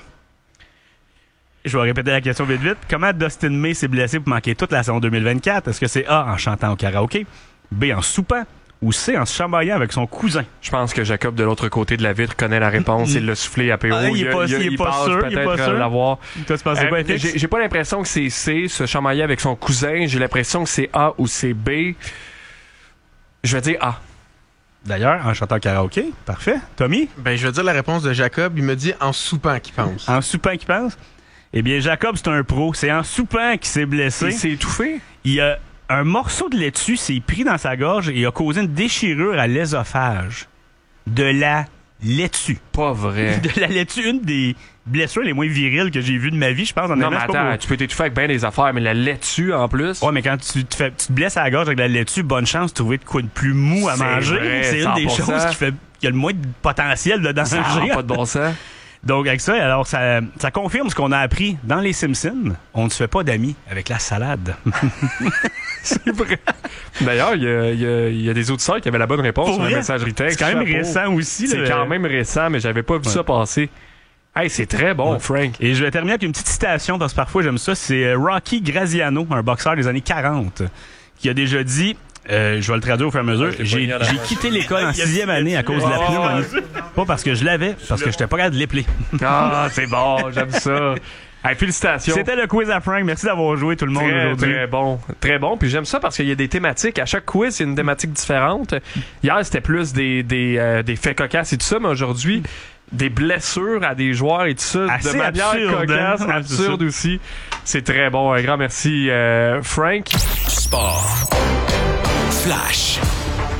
Je vais répéter la question vite vite. Comment Dustin May s'est blessé pour manquer toute la saison deux mille vingt-quatre? Est-ce que c'est A, en chantant au karaoké? B, en soupant? Ou C, en se chamaillant avec son cousin? Je pense que Jacob, de l'autre côté de la vitre, connaît la réponse. Il l'a soufflé à P O. Ah, il est pas- il est pas pense sûr, il est peut-être pas sûr. l'avoir. Toi, tu pensais Euh, quoi, F X? j'ai, j'ai pas l'impression que c'est C, se chamailler avec son cousin. J'ai l'impression que c'est A ou c'est B. Je vais dire A. D'ailleurs, en chantant au karaoké. Parfait. Tommy? Ben, je vais dire la réponse de Jacob. Il me dit en soupant qu'il pense. En soupant qui pense? Eh bien, Jacob, c'est un pro. C'est en soupant qu'il s'est blessé. Il s'est étouffé. Il a un morceau de laitue s'est pris dans sa gorge et a causé une déchirure à l'ésophage. De la laitue. Pas vrai. De la laitue, une des blessures les moins viriles que j'ai vues de ma vie, je pense. Non, mais Honnêtement, c'est pas attends, tu peux t'étouffer avec bien des affaires, mais la laitue en plus. beau. Ouais, mais quand tu te, fais, tu te blesses à la gorge avec de la laitue, bonne chance de trouver de quoi de plus mou à C'est manger. vrai, C'est une des cent pour cent. choses qui fait qui a le moins de potentiel de danger. Ça a pas de bon sens. Donc, avec ça, alors, ça, ça confirme ce qu'on a appris dans Les Simpsons. On ne se fait pas d'amis avec la salade. C'est vrai. D'ailleurs, il y a, il y a- il y a des auditeurs qui avaient la bonne réponse Pour sur la vrai? messagerie texte. C'est quand même Chapeau. récent aussi. C'est là. quand même récent, mais j'avais pas vu Ouais. ça passer. Hey, c'est très bon, Ouais. Frank. Et je vais terminer avec une petite citation, parce que parfois j'aime ça. C'est euh, Rocky Graziano, un boxeur des années quarante, qui a déjà dit... Euh, je vais le traduire au fur et à mesure. J'ai j'ai quitté l'école en sixième année à cause de la Oh, pneumonie. Pas parce que je l'avais, parce que j'étais pas capable de l'épeler. Ah, c'est bon, j'aime ça. Hey, félicitations. C'était le quiz à Frank. Merci d'avoir joué tout le monde Très, aujourd'hui. très bon. Très bon. Puis j'aime ça parce qu'il y a des thématiques. À chaque quiz, il y a une thématique différente. Hier, c'était plus des, des, euh, des faits cocasses et tout ça, mais aujourd'hui, des blessures à des joueurs et tout ça. Assez de manière absurde, cocasse, hein? absurde aussi. C'est très bon. Un grand merci, euh, Frank. Sport. Flash.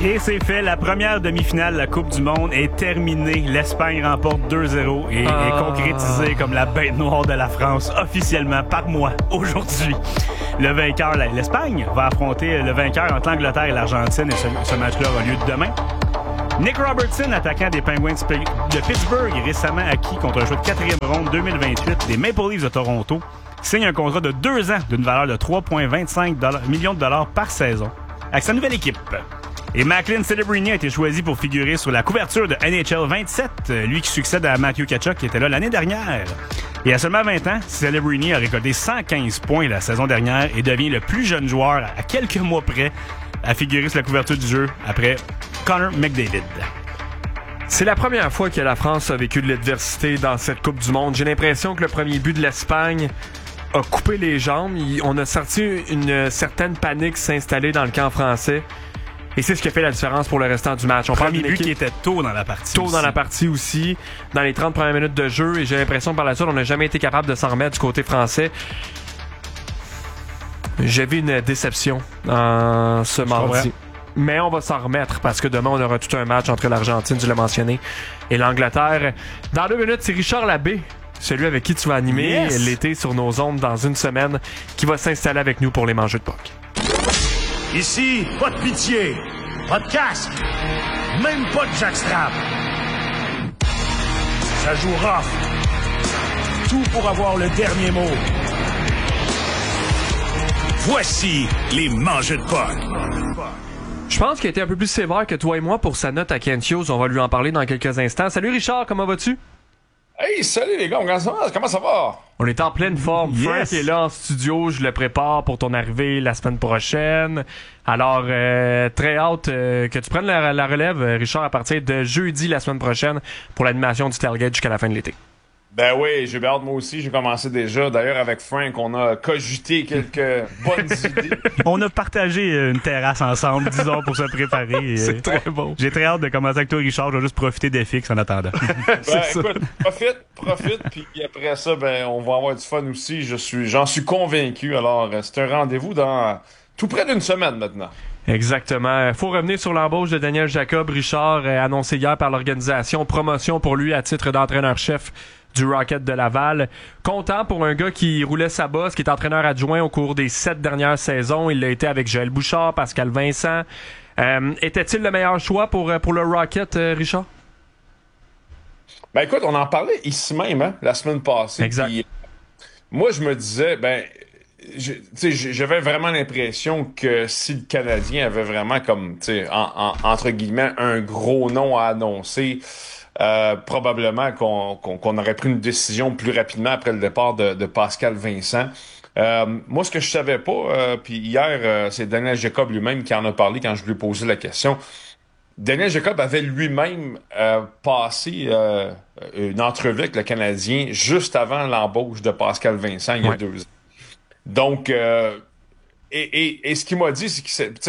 Et c'est fait, la première demi-finale de la Coupe du Monde est terminée. L'Espagne remporte deux zéro et ah. est concrétisée comme la bête noire de la France officiellement par moi aujourd'hui. Le vainqueur, l'Espagne, va affronter le vainqueur entre l'Angleterre et l'Argentine et ce, ce match-là aura lieu demain. Nick Robertson, attaquant des Penguins de Pittsburgh, récemment acquis contre un choix de quatrième ronde deux mille vingt-huit des Maple Leafs de Toronto, signe un contrat de deux ans d'une valeur de trois virgule vingt-cinq millions de dollars par saison avec sa nouvelle équipe. Et Macklin Celebrini a été choisi pour figurer sur la couverture de N H L vingt-sept, lui qui succède à Matthew Tkachuk qui était là l'année dernière. Et à seulement vingt ans, Celebrini a récolté cent quinze points la saison dernière et devient le plus jeune joueur à quelques mois près à figurer sur la couverture du jeu après Connor McDavid. C'est la première fois que la France a vécu de l'adversité dans cette Coupe du Monde. J'ai l'impression que le premier but de l'Espagne a coupé les jambes. On a senti une certaine panique s'installer dans le camp français. Et c'est ce qui a fait la différence pour le restant du match. On parle d'un but qui était tôt dans la partie. Tôt aussi. dans la partie aussi, dans les trente premières minutes de jeu. Et j'ai l'impression que par la suite, on n'a jamais été capable de s'en remettre du côté français. J'avais une déception en ce mardi. Mais on va s'en remettre parce que demain, on aura tout un match entre l'Argentine, tu l'as mentionné, et l'Angleterre. Dans deux minutes, c'est Richard Labbé, celui avec qui tu vas animer yes. l'été sur nos ondes dans une semaine, qui va s'installer avec nous pour les Mangeux de Puck. Ici, pas de pitié, pas de casque, même pas de jackstrap. Ça joue rough. Tout pour avoir le dernier mot. Voici les Mangeux de Puck. Je pense qu'il a été un peu plus sévère que toi et moi pour sa note à Kent Hughes. On va lui en parler dans quelques instants. Salut Richard, comment vas-tu? Hey, salut les gars, comment ça va? Comment ça va? On est en pleine forme. Yes. Frank est là en studio, je le prépare pour ton arrivée la semaine prochaine. Alors, euh, très hâte euh, que tu prennes la, la relève, Richard, à partir de jeudi la semaine prochaine pour l'animation du Tailgate jusqu'à la fin de l'été. Ben oui, j'ai bien hâte moi aussi, j'ai commencé déjà. D'ailleurs, avec Frank, on a cogité quelques bonnes idées. On a partagé une terrasse ensemble, disons, pour se préparer. C'est très bon. J'ai très hâte de commencer avec toi, Richard. Je vais juste profiter des fixes en attendant. Ben écoute, profite, profite, puis après ça, ben on va avoir du fun aussi. Je suis, j'en suis convaincu. Alors, c'est un rendez-vous dans tout près d'une semaine maintenant. Exactement. Il faut revenir sur l'embauche de Daniel Jacob. Richard, euh, annoncé hier par l'organisation. Promotion pour lui à titre d'entraîneur-chef du Rocket de Laval. Content pour un gars qui roulait sa bosse, qui est entraîneur adjoint au cours des sept dernières saisons. Il l'a été avec Joël Bouchard, Pascal Vincent. Euh, était-il le meilleur choix pour, pour le Rocket, euh, Richard? Ben écoute, on en parlait ici même, hein, la semaine passée. Exact. Puis, moi, je me disais, ben, je, j'avais vraiment l'impression que si le Canadien avait vraiment comme, tu sais, en, en, entre guillemets, un gros nom à annoncer, Euh, probablement qu'on, qu'on, qu'on aurait pris une décision plus rapidement après le départ de, de Pascal Vincent. Euh, moi, ce que je savais pas, euh, puis hier, euh, c'est Daniel Jacob lui-même qui en a parlé quand je lui ai posé la question. Daniel Jacob avait lui-même euh, passé euh, une entrevue avec le Canadien juste avant l'embauche de Pascal Vincent il y a ouais. deux ans. Donc, euh, Et, et, et ce qu'il m'a dit, c'est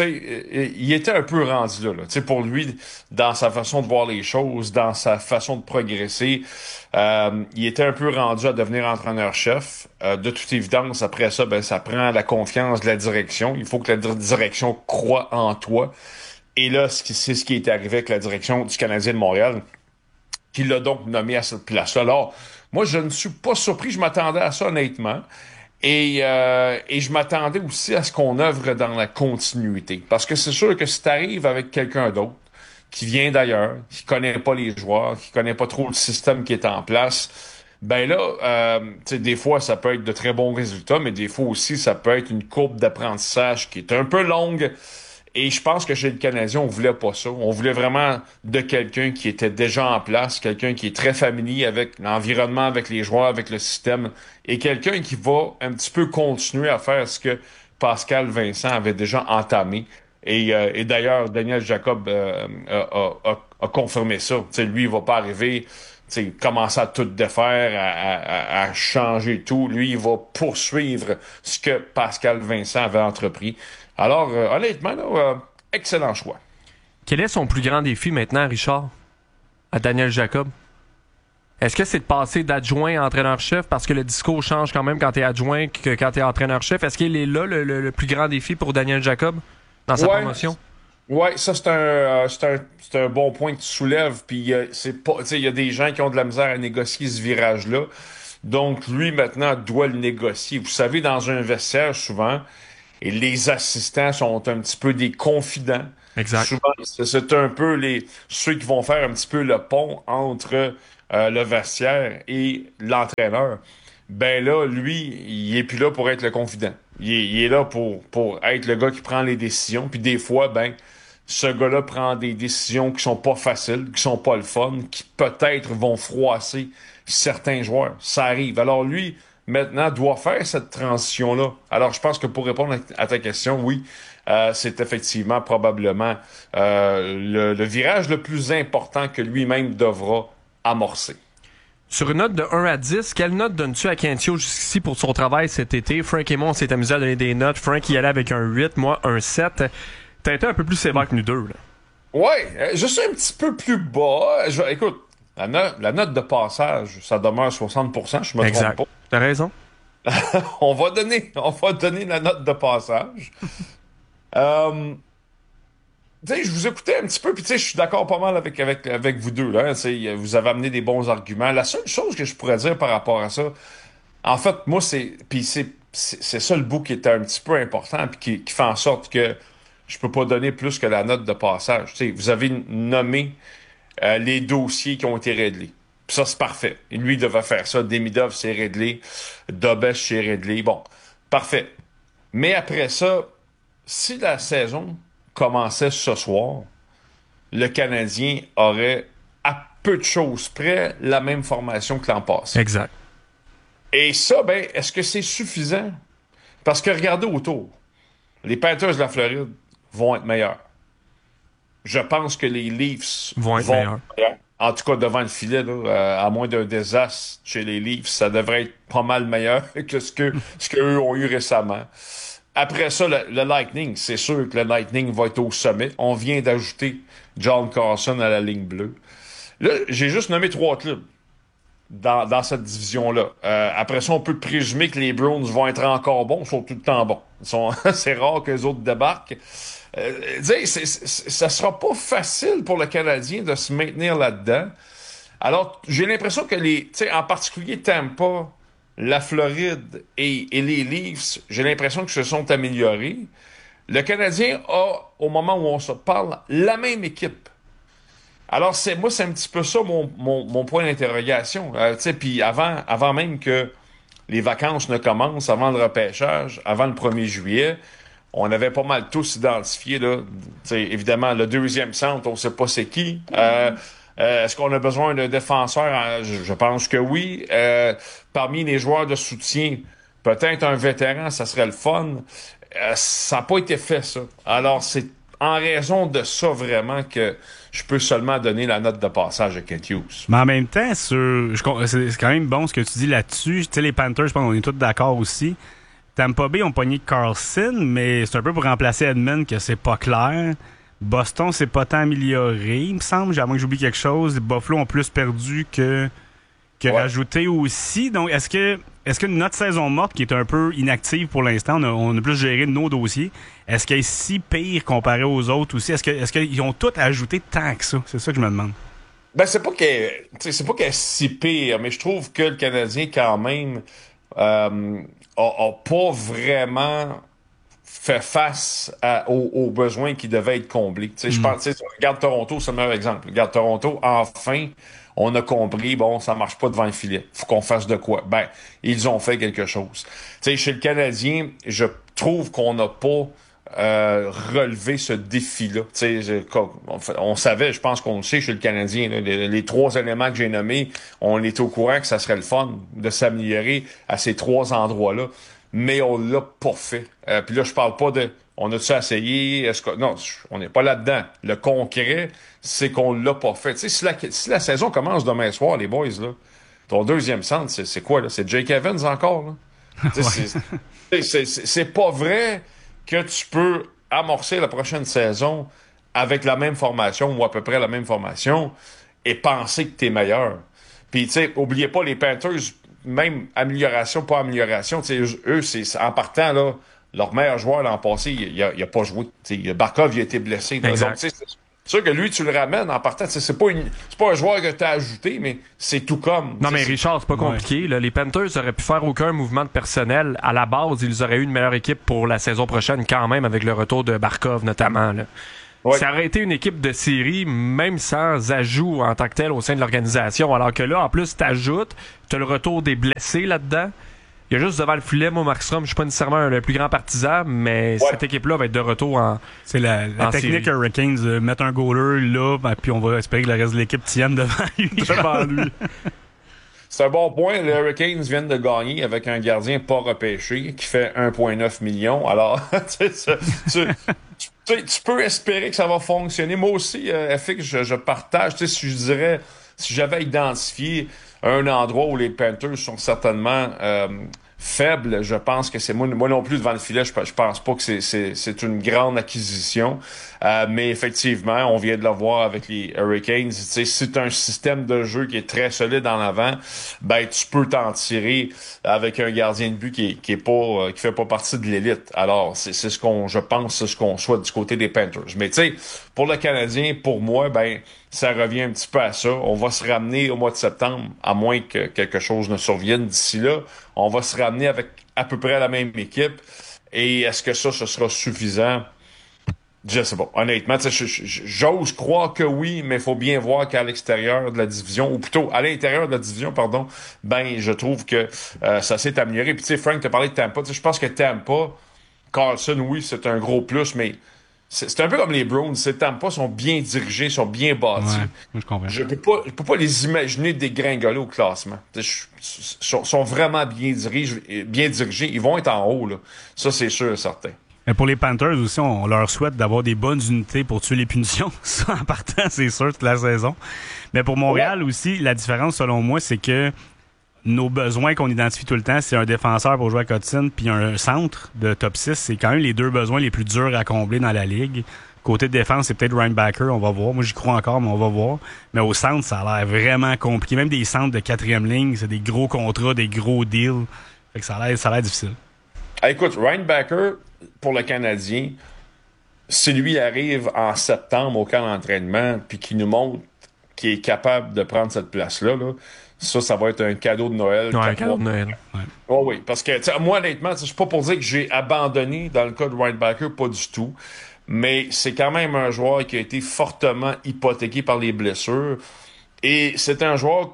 qu'il était un peu rendu là. là. Pour lui, dans sa façon de voir les choses, dans sa façon de progresser, euh, il était un peu rendu à devenir entraîneur-chef. Euh, de toute évidence, après ça, ben ça prend la confiance de la direction. Il faut que la direction croie en toi. Et là, c'est ce qui est arrivé avec la direction du Canadien de Montréal, qui l'a donc nommé à cette place-là. Alors, moi, je ne suis pas surpris. Je m'attendais à ça, honnêtement. Et, euh, et je m'attendais aussi à ce qu'on œuvre dans la continuité. Parce que c'est sûr que si tu arrives avec quelqu'un d'autre, qui vient d'ailleurs, qui connaît pas les joueurs, qui connaît pas trop le système qui est en place, ben là, euh, tu sais, des fois, ça peut être de très bons résultats, mais des fois aussi, ça peut être une courbe d'apprentissage qui est un peu longue. Et je pense que chez le Canadien, on voulait pas ça. On voulait vraiment de quelqu'un qui était déjà en place, quelqu'un qui est très familier avec l'environnement, avec les joueurs, avec le système, et quelqu'un qui va un petit peu continuer à faire ce que Pascal Vincent avait déjà entamé. Et, euh, et d'ailleurs, Daniel Jacob euh, a, a, a confirmé ça. T'sais, lui, il va pas arriver, t'sais, commencer à tout défaire, à, à, à changer tout. Lui, il va poursuivre ce que Pascal Vincent avait entrepris. Alors, euh, honnêtement, là, euh, excellent choix. Quel est son plus grand défi maintenant, Richard, à Daniel Jacob? Est-ce que c'est de passer d'adjoint à entraîneur-chef parce que le discours change quand même quand tu es adjoint que quand tu es entraîneur-chef? Est-ce qu'il est là le, le, le plus grand défi pour Daniel Jacob dans sa ouais, promotion? Ouais, ça c'est un, euh, c'est un, c'est un bon point que tu soulèves. Puis euh, c'est pas, tu sais, il y a des gens qui ont de la misère à négocier ce virage-là. Donc lui maintenant doit le négocier. Vous savez, dans un vestiaire souvent, et les assistants sont un petit peu des confidents. Exact. Souvent, c'est, c'est un peu les ceux qui vont faire un petit peu le pont entre euh, le vestiaire et l'entraîneur. Ben là, lui, il est plus là pour être le confident. Il est, il est là pour, pour être le gars qui prend les décisions. Puis des fois, ben, ce gars-là prend des décisions qui sont pas faciles, qui sont pas le fun, qui peut-être vont froisser certains joueurs. Ça arrive. Alors lui, maintenant, doit faire cette transition-là. Alors je pense que pour répondre à ta question, oui, euh, c'est effectivement probablement euh, le, le virage le plus important que lui-même devra amorcer. Sur une note de un à dix, quelle note donnes-tu à Kentio jusqu'ici pour son travail cet été? Frank et moi, on s'est amusé à donner des notes. Frank y allait avec un huit, moi un sept. T'as été un peu plus sévère que nous deux, là. Ouais, euh, je suis un petit peu plus bas. Je, écoute, la, no- la note de passage, ça demeure soixante pour cent, je me Exact. trompe T'as raison. pas. on va donner, on va donner la note de passage. euh, tu sais, je vous écoutais un petit peu, puis tu sais, je suis d'accord pas mal avec, avec, avec vous deux, là. Hein, vous avez amené des bons arguments. La seule chose que je pourrais dire par rapport à ça, en fait, moi, c'est. Puis c'est, c'est, c'est ça le bout qui est un petit peu important, puis qui, qui fait en sorte que je peux pas donner plus que la note de passage. Tu sais, vous avez nommé euh, les dossiers qui ont été réglés. Puis ça, c'est parfait. Et lui, il devait faire ça. Demidov, c'est réglé. Dobesh, c'est réglé. Bon, parfait. Mais après ça, si la saison commençait ce soir, le Canadien aurait, à peu de choses près, la même formation que l'an passé. Exact. Et ça, ben, est-ce que c'est suffisant? Parce que regardez autour. Les Panthers de la Floride vont être meilleurs. Je pense que les Leafs Vont être meilleurs. meilleurs. En tout cas, devant le filet, là, euh, à moins d'un désastre chez les Leafs, ça devrait être pas mal meilleur que ce que ce qu'eux ont eu récemment. Après ça, le, le Lightning, c'est sûr que le Lightning va être au sommet. On vient d'ajouter John Carlson à la ligne bleue. Là, j'ai juste nommé trois clubs dans, dans cette division-là. Euh, après ça, on peut présumer que les Bruins vont être encore bons. Ils sont tout le temps bons. Ils sont, c'est rare que les autres débarquent. Euh, c'est, c'est, c'est, ça sera pas facile pour le Canadien de se maintenir là-dedans. Alors, j'ai l'impression que les, tu sais, en particulier Tampa, la Floride et, et les Leafs, j'ai l'impression que se sont améliorés. Le Canadien a, au moment où on se parle, la même équipe. Alors, c'est moi, c'est un petit peu ça mon, mon, mon point d'interrogation. Euh, tu sais, puis avant, avant même que les vacances ne commencent, avant le repêchage, avant le premier juillet, on avait pas mal tous identifié, là. Tu sais, évidemment, le deuxième centre, on sait pas c'est qui. Euh, Euh, est-ce qu'on a besoin d'un défenseur? Je, je pense que oui. Euh, parmi les joueurs de soutien, peut-être un vétéran, ça serait le fun. Euh, ça n'a pas été fait, ça. Alors, c'est en raison de ça, vraiment, que je peux seulement donner la note de passage à Kent Hughes. Mais en même temps, sur, je, c'est, c'est quand même bon ce que tu dis là-dessus. Tu sais, les Panthers, je pense qu'on est tous d'accord aussi. Tampa Bay ont pogné Carlson, mais c'est un peu pour remplacer Edmund que c'est pas clair. Boston s'est pas tant amélioré, il me semble, à moins que j'oublie quelque chose. Les Buffalo ont plus perdu que, que ouais. rajouté aussi. Donc, est-ce que est-ce que notre saison morte, qui est un peu inactive pour l'instant, on a, on a plus géré nos dossiers, est-ce qu'elle est si pire comparée aux autres aussi? Est-ce que est-ce qu'ils ont tout ajouté tant que ça? C'est ça que je me demande. Ben, c'est pas qu'elle, c'est pas qu'elle est si pire, mais je trouve que le Canadien, quand même, euh, a, a pas vraiment fait face à, aux, aux besoins qui devaient être comblés. Tu sais, je pense, tu sais, regarde Toronto, c'est le meilleur exemple. Regarde Toronto, enfin, on a compris, bon, ça marche pas devant le filet. Faut qu'on fasse de quoi? Ben, ils ont fait quelque chose. Tu sais, chez le Canadien, je trouve qu'on n'a pas euh, relevé ce défi-là. Tu sais, on, on savait, je pense qu'on le sait chez le Canadien, là, les, les trois éléments que j'ai nommés, on était au courant que ça serait le fun de s'améliorer à ces trois endroits-là. Mais on l'a pas fait. Euh, puis là, je parle pas de on a-tu essayé, est-ce que. Non, on n'est pas là-dedans. Le concret, c'est qu'on l'a pas fait. Tu sais, si la, si la saison commence demain soir, les boys, là, ton deuxième centre, c'est, c'est quoi, là? C'est Jake Evans encore, là? Tu sais, c'est, c'est, c'est, c'est pas vrai que tu peux amorcer la prochaine saison avec la même formation ou à peu près la même formation et penser que t'es meilleur. Puis, tu sais, oubliez pas les Panthers. Même amélioration, pas amélioration, tu sais, eux, c'est en partant, là, leur meilleur joueur l'an passé, il a, il a pas joué. T'sais, Barkov il a été blessé. Exact. Donc, c'est sûr que lui, tu le ramènes en partant. C'est pas, une, c'est pas un joueur que tu as ajouté, mais c'est tout comme. Non, mais Richard, c'est pas compliqué. Ouais. Là, les Panthers auraient pu faire aucun mouvement de personnel. À la base, ils auraient eu une meilleure équipe pour la saison prochaine, quand même, avec le retour de Barkov, notamment. Là. Ouais. Ça aurait été une équipe de série, même sans ajout en tant que tel au sein de l'organisation. Alors que là, en plus, t'ajoutes, t'as le retour des blessés là-dedans. Il y a juste devant le filet, moi, Markstrom, je suis pas nécessairement le plus grand partisan, mais ouais. cette équipe-là va être de retour en C'est la, la technique série. Hurricanes, de mettre un goaler là, ben, puis on va espérer que le reste de l'équipe tienne devant lui. devant lui. C'est un bon point. Les Hurricanes viennent de gagner avec un gardien pas repêché qui fait un virgule neuf million. Alors, tu, tu, tu, tu peux espérer que ça va fonctionner. Moi aussi, euh, F X, je, je partage. Tu sais, si je dirais, si j'avais identifié un endroit où les Panthers sont certainement euh, faibles, je pense que c'est moi, moi non plus devant le filet, je, je pense pas que c'est, c'est, c'est une grande acquisition. Euh, mais effectivement, on vient de le voir avec les Hurricanes. Tu sais, si tu as un système de jeu qui est très solide en avant, ben tu peux t'en tirer avec un gardien de but qui est, qui est pas euh, qui fait pas partie de l'élite. Alors, c'est, c'est ce qu'on, je pense, c'est ce qu'on souhaite du côté des Panthers. Mais tu sais, pour le Canadien, pour moi, ben ça revient un petit peu à ça. On va se ramener au mois de septembre, à moins que quelque chose ne survienne d'ici là. On va se ramener avec à peu près la même équipe. Et est-ce que ça, ce sera suffisant? Je sais pas. Honnêtement, j'ose croire que oui, mais il faut bien voir qu'à l'extérieur de la division, ou plutôt à l'intérieur de la division, pardon, ben je trouve que euh, ça s'est amélioré. Puis tu sais, Frank, tu as parlé de Tampa. Je pense que Tampa, Carlson, oui, c'est un gros plus, mais c'est, c'est un peu comme les Browns. Ces Tampa sont bien dirigés, sont bien bâtis. Ouais, je comprends. Je peux pas, je peux pas les imaginer dégringoler au classement. Ils sont, sont vraiment bien dirigés, bien dirigés. Ils vont être en haut, là. Ça, c'est sûr et certain. Mais pour les Panthers aussi, on leur souhaite d'avoir des bonnes unités pour tuer les punitions. Ça, en partant, c'est sûr, toute la saison. Mais pour Montréal ouais. aussi, la différence, selon moi, c'est que nos besoins qu'on identifie tout le temps, c'est un défenseur pour jouer à Cotton puis un centre de top six. C'est quand même les deux besoins les plus durs à combler dans la Ligue. Côté de défense, c'est peut-être Ryan Backer, on va voir. Moi, j'y crois encore, mais on va voir. Mais au centre, ça a l'air vraiment compliqué. Même des centres de quatrième ligne, c'est des gros contrats, des gros deals. Fait que ça a l'air, ça a l'air difficile. Ah, écoute, Ryan Backer, pour le Canadien, si lui arrive en septembre au camp d'entraînement puis qu'il nous montre qu'il est capable de prendre cette place-là, là, ça, ça va être un cadeau de Noël. Ouais, un cadeau de Noël. Ouais. Oh oui, parce que moi, honnêtement, je suis pas pour dire que j'ai abandonné dans le cas de Ryan Backer, pas du tout. Mais c'est quand même un joueur qui a été fortement hypothéqué par les blessures. Et c'est un joueur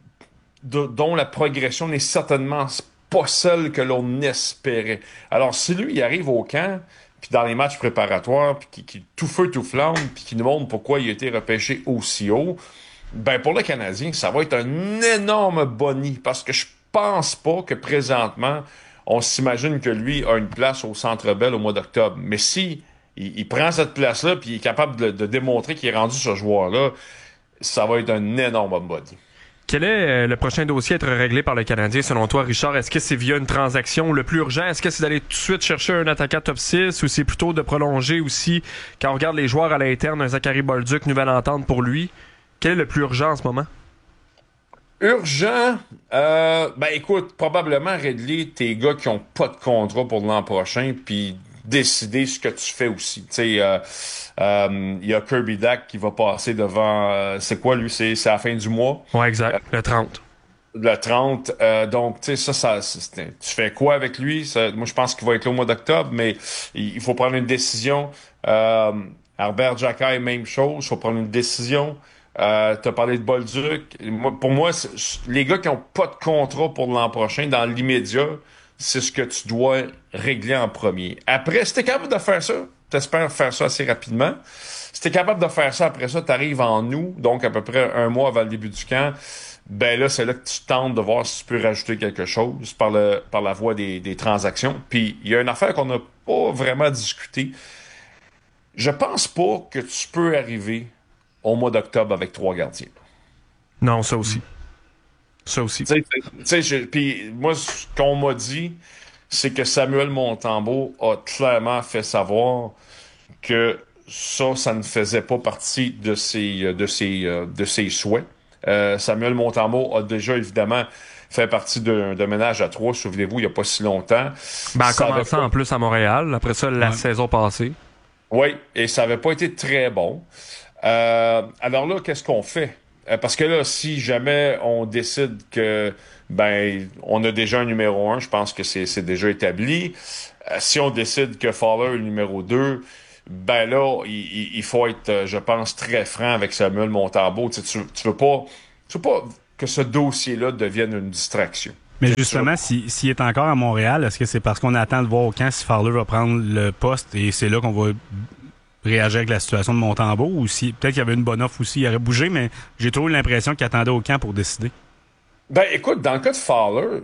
de, dont la progression n'est certainement pas celle que l'on espérait. Alors, si lui, il arrive au camp, puis dans les matchs préparatoires, puis qui, qui tout feu, tout flamme, puis qui nous montre pourquoi il a été repêché aussi haut, ben pour le Canadien, ça va être un énorme boni, parce que je pense pas que présentement, on s'imagine que lui a une place au Centre Bell au mois d'octobre. Mais si il, il prend cette place-là, puis il est capable de, de démontrer qu'il est rendu ce joueur-là, ça va être un énorme boni. Quel est le prochain dossier à être réglé par le Canadien, selon toi, Richard? Est-ce que c'est via une transaction? Le plus urgent, est-ce que c'est d'aller tout de suite chercher un attaquant top six ou c'est plutôt de prolonger aussi, quand on regarde les joueurs à l'interne, un Zachary Bolduc, nouvelle entente pour lui? Quel est le plus urgent en ce moment? Urgent? Euh, ben écoute, probablement régler tes gars qui ont pas de contrat pour l'an prochain, puis décider ce que tu fais aussi. Tu sais, il euh, euh, y a Kirby Dack qui va passer devant... Euh, c'est quoi, lui? C'est, c'est à la fin du mois? Ouais, exact. Euh, le trente. Le trente. Euh, donc, tu sais, ça, ça c'est, tu fais quoi avec lui? Ça, moi, je pense qu'il va être là au mois d'octobre, mais il, il faut prendre une décision. Euh, Herbert Jacquet, même chose. Il faut prendre une décision. Euh, t'as parlé de Bolduc. Pour moi, les gars qui ont pas de contrat pour l'an prochain, dans l'immédiat, c'est ce que tu dois régler en premier. Après, si t'es capable de faire ça, t'espères faire ça assez rapidement. Si t'es capable de faire ça après ça, t'arrives en août, donc à peu près un mois avant le début du camp, ben là, c'est là que tu tentes de voir si tu peux rajouter quelque chose par le par la voie des, des transactions. Puis, il y a une affaire qu'on n'a pas vraiment discutée. Je pense pas que tu peux arriver au mois d'octobre avec trois gardiens. Non, ça aussi. Ça aussi. Tu sais, puis moi, ce qu'on m'a dit, c'est que Samuel Montembeault a clairement fait savoir que ça, ça ne faisait pas partie de ses, de ses, de ses souhaits. Euh, Samuel Montembeault a déjà, évidemment, fait partie d'un, d'un ménage à trois, souvenez-vous, il n'y a pas si longtemps. Ben, en ça commençant pas... en plus à Montréal, après ça, la ouais. saison passée. Oui, et ça n'avait pas été très bon. Euh, alors là, qu'est-ce qu'on fait? Parce que là, si jamais on décide que ben on a déjà un numéro un, je pense que c'est, c'est déjà établi. Euh, si on décide que Fowler est le numéro deux, ben là, il, il faut être, je pense, très franc avec Samuel Montembeault. Tu, tu, tu veux pas, tu veux pas que ce dossier-là devienne une distraction. Mais justement, si, s'il est encore à Montréal, est-ce que c'est parce qu'on attend de voir au camp si Fowler va prendre le poste et c'est là qu'on va réagir avec la situation de Montembeault, ou si peut-être qu'il y avait une bonne offre aussi, il aurait bougé, mais j'ai toujours eu l'impression qu'il attendait au camp pour décider. Ben écoute, dans le cas de Fowler,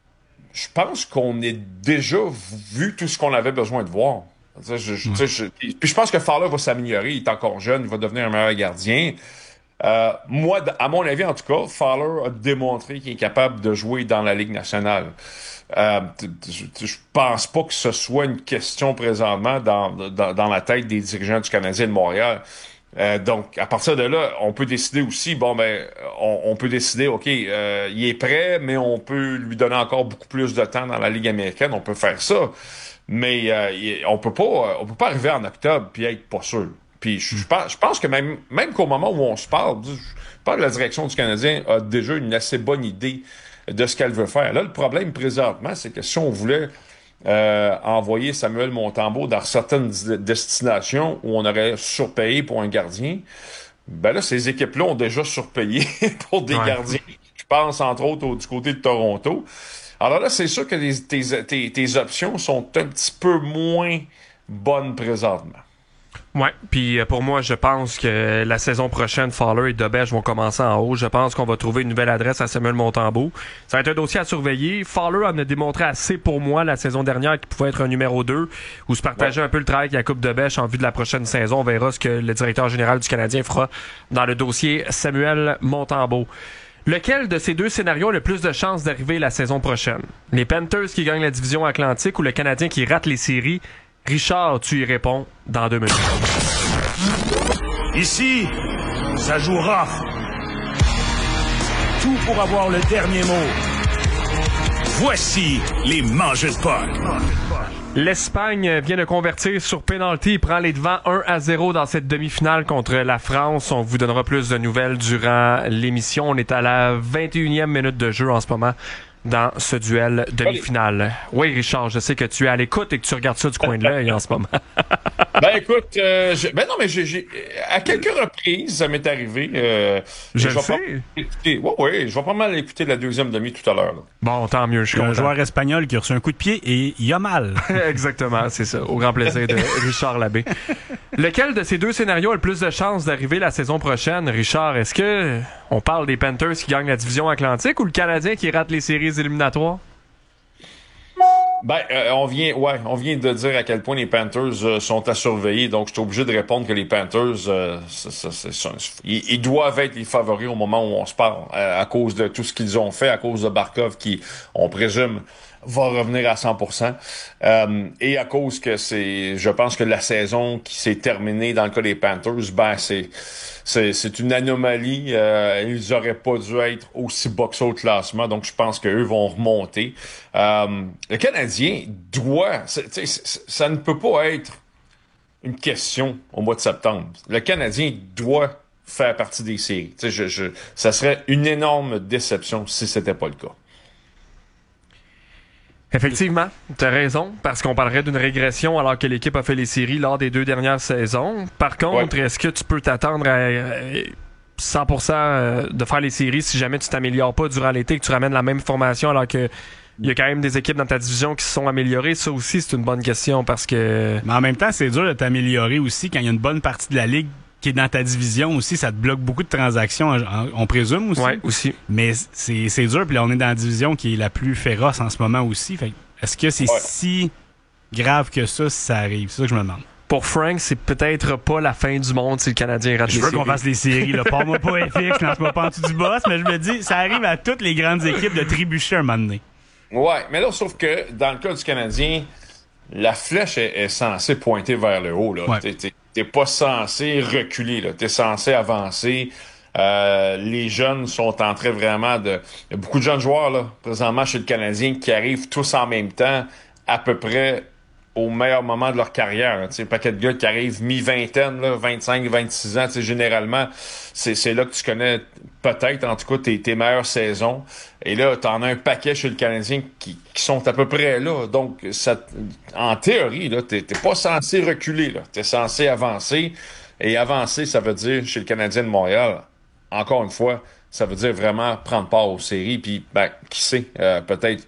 je pense qu'on a déjà vu tout ce qu'on avait besoin de voir. Je, je, ouais. je, puis je pense que Fowler va s'améliorer, il est encore jeune, il va devenir un meilleur gardien. Euh, moi, à mon avis, en tout cas, Fowler a démontré qu'il est capable de jouer dans la Ligue nationale. Euh, je, je pense pas que ce soit une question présentement dans, dans, dans la tête des dirigeants du Canadien de Montréal. Euh, donc, à partir de là, on peut décider aussi, bon, ben, on, on peut décider, OK, euh, il est prêt, mais on peut lui donner encore beaucoup plus de temps dans la Ligue américaine, on peut faire ça. Mais euh, on peut pas on peut pas arriver en octobre puis être pas sûr. Puis je, je, pense, je pense que même, même qu'au moment où on se parle, je pense que la direction du Canadien a déjà une assez bonne idée de ce qu'elle veut faire. Là, le problème présentement, c'est que si on voulait euh, envoyer Samuel Montembeault dans certaines destinations où on aurait surpayé pour un gardien, ben là, ces équipes-là ont déjà surpayé pour des ouais. gardiens. Je pense, entre autres, au, du côté de Toronto. Alors là, c'est sûr que les, tes, tes, tes options sont un petit peu moins bonnes présentement. Ouais, puis pour moi, je pense que la saison prochaine, Fowler et Dobèche vont commencer en haut. Je pense qu'on va trouver une nouvelle adresse à Samuel Montembeault. Ça va être un dossier à surveiller. Fowler en a démontré assez pour moi la saison dernière qu'il pouvait être un numéro deux ou se partager ouais. un peu le travail avec Jakub Dobèche en vue de la prochaine saison. On verra ce que le directeur général du Canadien fera dans le dossier Samuel Montembeault. Lequel de ces deux scénarios a le plus de chances d'arriver la saison prochaine? Les Panthers qui gagnent la division Atlantique ou le Canadien qui rate les séries? Richard, tu y réponds dans deux minutes. Ici, ça joue rough. Tout pour avoir le dernier mot. Voici les mangeurs de puck. L'Espagne vient de convertir sur penalty, prend les devants un à zéro dans cette demi-finale contre la France. On vous donnera plus de nouvelles durant l'émission. On est à la vingt et unième minute de jeu en ce moment dans ce duel demi-finale. Oui, Richard, je sais que tu es à l'écoute et que tu regardes ça du coin de l'œil en ce moment. Ben écoute, euh, je, ben non, mais j'ai, j'ai, à quelques reprises, ça m'est arrivé. Euh, je je le vais sais. Oui, oui, je vais pas mal écouter la deuxième demi tout à l'heure. Là. Bon, tant mieux, je suis content. Un joueur espagnol qui a reçu un coup de pied et il a mal. Exactement, c'est ça. Au grand plaisir de Richard Labbé. Lequel de ces deux scénarios a le plus de chances d'arriver la saison prochaine, Richard? Est-ce que on parle des Panthers qui gagnent la division Atlantique ou le Canadien qui rate les séries éliminatoires? Ben, euh, on vient, ouais, on vient de dire à quel point les Panthers euh, sont à surveiller, donc je suis obligé de répondre que les Panthers, euh, c'est, c'est, c'est, c'est, ils, ils doivent être les favoris au moment où on se parle, euh, à cause de tout ce qu'ils ont fait, à cause de Barkov qui, on présume, va revenir à cent pour cent, euh, et à cause que c'est, je pense que la saison qui s'est terminée dans le cas des Panthers, ben c'est, c'est, c'est une anomalie. Euh, ils auraient pas dû être aussi bas que ça au classement, donc je pense qu'eux vont remonter. Euh, le Canadien doit, c'est, c'est, ça ne peut pas être une question au mois de septembre. Le Canadien doit faire partie des séries. Je, je, ça serait une énorme déception si c'était pas le cas. Effectivement, tu as raison, parce qu'on parlerait d'une régression alors que l'équipe a fait les séries lors des deux dernières saisons. Par contre, ouais. Est-ce que tu peux t'attendre à cent pour cent de faire les séries si jamais tu t'améliores pas durant l'été, que tu ramènes la même formation alors que il y a quand même des équipes dans ta division qui se sont améliorées? Ça aussi, c'est une bonne question parce que... Mais en même temps, c'est dur de t'améliorer aussi quand il y a une bonne partie de la ligue qui est dans ta division aussi, ça te bloque beaucoup de transactions, on présume aussi. Oui, aussi. Mais c'est, c'est dur, puis là, on est dans la division qui est la plus féroce en ce moment aussi. Fait, est-ce que c'est ouais. si grave que ça si ça arrive? C'est ça que je me demande. Pour Frank, c'est peut-être pas la fin du monde si le Canadien rate les séries. Je veux qu'on fasse les séries, là. Parle-moi pas F X, lance-moi pas en dessous du boss, mais je me dis, ça arrive à toutes les grandes équipes de trébucher un moment donné. Ouais, mais là, sauf que dans le cas du Canadien, la flèche est, est censée pointer vers le haut, là. Ouais. T'es, t'es, t'es pas censé reculer, là. T'es censé avancer. Euh, les jeunes sont en train vraiment de... Il y a beaucoup de jeunes joueurs, là, présentement, chez le Canadien, qui arrivent tous en même temps, à peu près au meilleur moment de leur carrière. Tu sais, un paquet de gars qui arrivent mi-vingtaine, là, vingt-cinq, vingt-six ans, tu sais, généralement, c'est, c'est là que tu connais peut-être, en tout cas, tes, tes meilleures saisons. Et là, t'en as un paquet chez le Canadien qui, qui sont à peu près là. Donc, ça, en théorie, là, t'es, t'es pas censé reculer, là. T'es censé avancer. Et avancer, ça veut dire, chez le Canadien de Montréal, encore une fois, ça veut dire vraiment prendre part aux séries. Puis, ben, qui sait, euh, peut-être